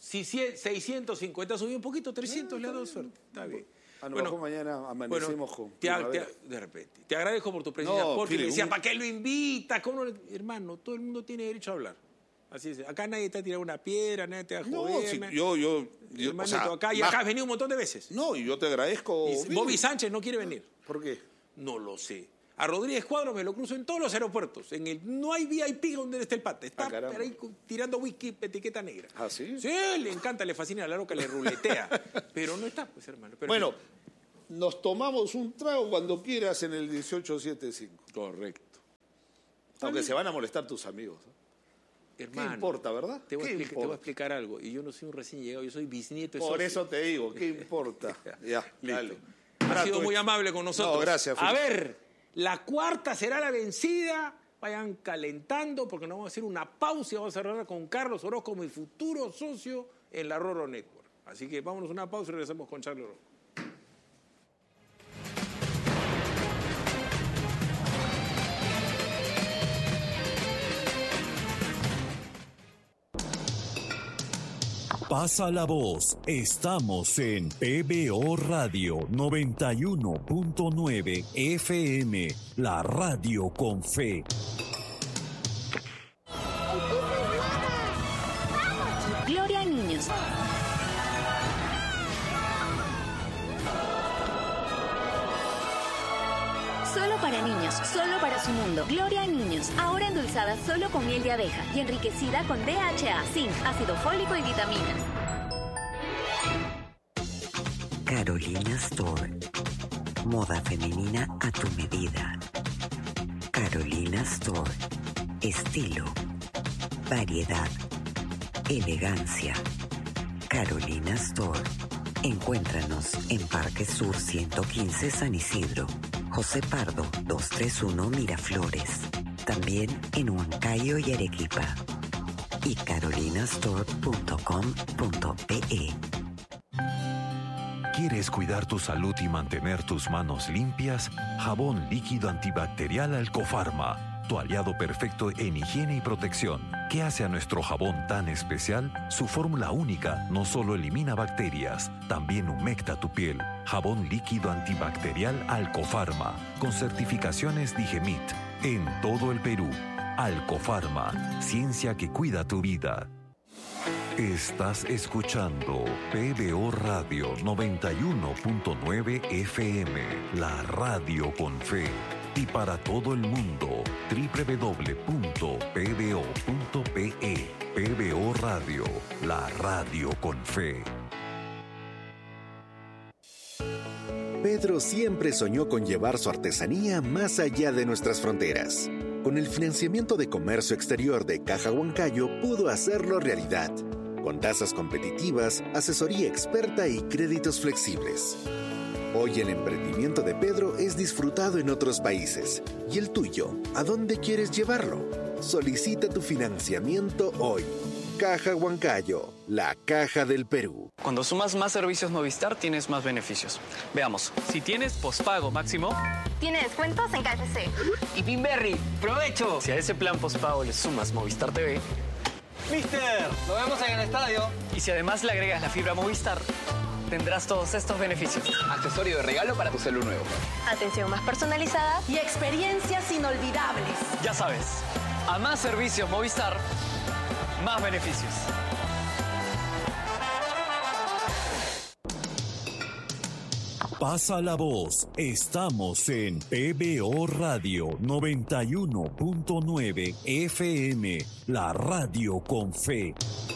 Si 650 subió un poquito, 300 le ha dado suerte. Está bien. A lo mejor mañana amanecemos con de repente. Te agradezco por tu presencia, porque me decía, ¿para qué lo invita? ¿Cómo no? Hermano, todo el mundo tiene derecho a hablar. Así es. Acá nadie te ha tirado una piedra, nadie te va a joder. No, yo hermanito, acá has venido un montón de veces. No, y yo te agradezco. Bobby Sánchez no quiere venir. ¿Por qué? No lo sé. A Rodríguez Cuadro me lo cruzo en todos los aeropuertos. No hay VIP donde esté el pata. Está por ahí tirando whisky, etiqueta negra. ¿Ah, sí? Sí, le encanta, le fascina a la loca, le ruletea. Pero no está, pues, hermano. Pero bueno, nos tomamos un trago cuando quieras en el 1875. Correcto. Aunque se van a molestar tus amigos. Hermano, ¿qué importa, verdad? Te voy a explicar algo. Y yo no soy un recién llegado, yo soy bisnieto de Por eso te digo, ¿qué importa? Ya, dale. Ha sido muy amable con nosotros. No, gracias. A ver, la cuarta será la vencida. Vayan calentando porque nos vamos a hacer una pausa y vamos a cerrar con Carlos Orozco, mi futuro socio en la Roro Network. Así que vámonos a una pausa y regresamos con Charlie Orozco. Pasa la voz, estamos en PBO Radio 91.9 FM, la radio con fe. Gloria a niños. Solo para niños, solo para su mundo. Gloria a niños, ahora endulzada solo con miel de abeja y enriquecida con DHA, zinc, ácido fólico y vitaminas. Carolina Store. Moda femenina a tu medida. Carolina Store. Estilo. Variedad. Elegancia. Carolina Store. Encuéntranos en Parque Sur 115 San Isidro. José Pardo 231 Miraflores. También en Huancayo y Arequipa. Y carolinastore.com.pe. ¿Quieres cuidar tu salud y mantener tus manos limpias? Jabón líquido antibacterial Alcofarma, tu aliado perfecto en higiene y protección. ¿Qué hace a nuestro jabón tan especial? Su fórmula única no solo elimina bacterias, también humecta tu piel. Jabón líquido antibacterial Alcofarma, con certificaciones Digemit, en todo el Perú. Alcofarma, ciencia que cuida tu vida. Estás escuchando PBO Radio 91.9 FM, la radio con fe. Y para todo el mundo, www.pbo.pe. PBO Radio, la radio con fe. Pedro siempre soñó con llevar su artesanía más allá de nuestras fronteras. Con el financiamiento de comercio exterior de Caja Huancayo pudo hacerlo realidad. Con tasas competitivas, asesoría experta y créditos flexibles. Hoy el emprendimiento de Pedro es disfrutado en otros países. ¿Y el tuyo? ¿A dónde quieres llevarlo? Solicita tu financiamiento hoy. Caja Huancayo, la caja del Perú. Cuando sumas más servicios Movistar, tienes más beneficios. Veamos, si tienes pospago máximo... Tiene descuentos en KFC. Y Pinberry, ¡provecho! Si a ese plan pospago le sumas Movistar TV... ¡Mister! ¡Nos vemos en el estadio! Y si además le agregas la fibra Movistar, tendrás todos estos beneficios. Accesorio de regalo para tu celu nuevo. Atención más personalizada y experiencias inolvidables. Ya sabes, a más servicios Movistar, más beneficios. Pasa la voz, estamos en PBO Radio 91.9 FM, la radio con fe.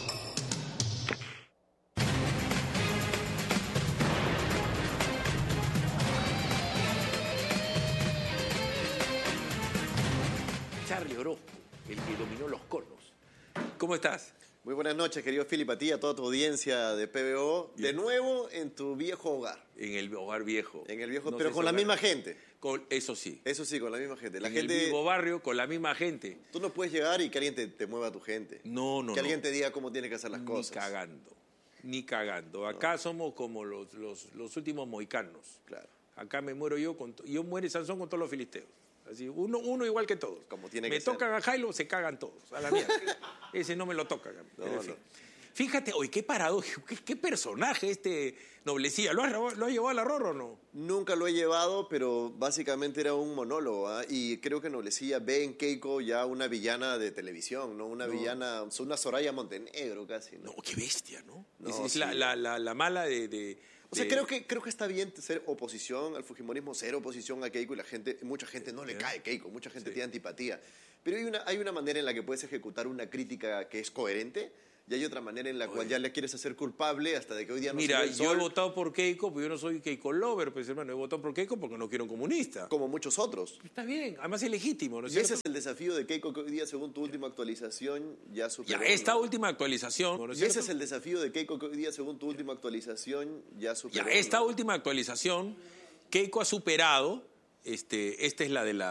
Charlie Orozco, el que dominó los conos. ¿Cómo estás? Muy buenas noches, querido Philip, a ti, a toda tu audiencia de PBO. Bien. De nuevo en tu viejo hogar. En el hogar viejo. En el viejo, no pero con la misma gente. Eso sí. Eso sí, con la misma gente. El mismo barrio, con la misma gente. Tú no puedes llegar y que alguien te mueva a tu gente. No. Que alguien te diga cómo tiene que hacer las cosas. Ni cagando. Acá somos como los últimos mohicanos. Claro. Acá me muero yo, yo muere Sansón con todos los filisteos. Así, uno igual que todos. Como tiene me que ser. tocan a Jailo, se cagan todos. A la mierda. Ese no me lo toca. No. Fíjate, oye, qué paradójico, qué personaje este Noblecilla. ¿Lo ha llevado a la Rorro o no? Nunca lo he llevado, pero básicamente era un monólogo, ¿eh? Y creo que Noblecilla ve en Keiko ya una villana de televisión, ¿no? Una villana, una Soraya Montenegro casi, ¿no? No, qué bestia, ¿no? Es la mala de... O sea, creo que está bien ser oposición al fujimorismo, ser oposición a Keiko, y mucha gente no le cae Keiko, mucha gente tiene antipatía. Pero hay una manera en la que puedes ejecutar una crítica que es coherente, y hay otra manera en la cual ya le quieres hacer culpable hasta de que hoy día no se ve el sol. Yo he votado por Keiko, pero yo no soy Keiko lover, pues hermano, he votado por Keiko porque no quiero un comunista. Como muchos otros. Está bien, además es legítimo, ¿no es y cierto? Ese es el desafío de Keiko que hoy día, según tu última actualización, ya superó. Ya, esta última actualización, ¿no es cierto? Y ese es el desafío de Keiko que hoy día, según tu última actualización, ya superó. Ya, esta última actualización, Keiko ha superado, esta es la de la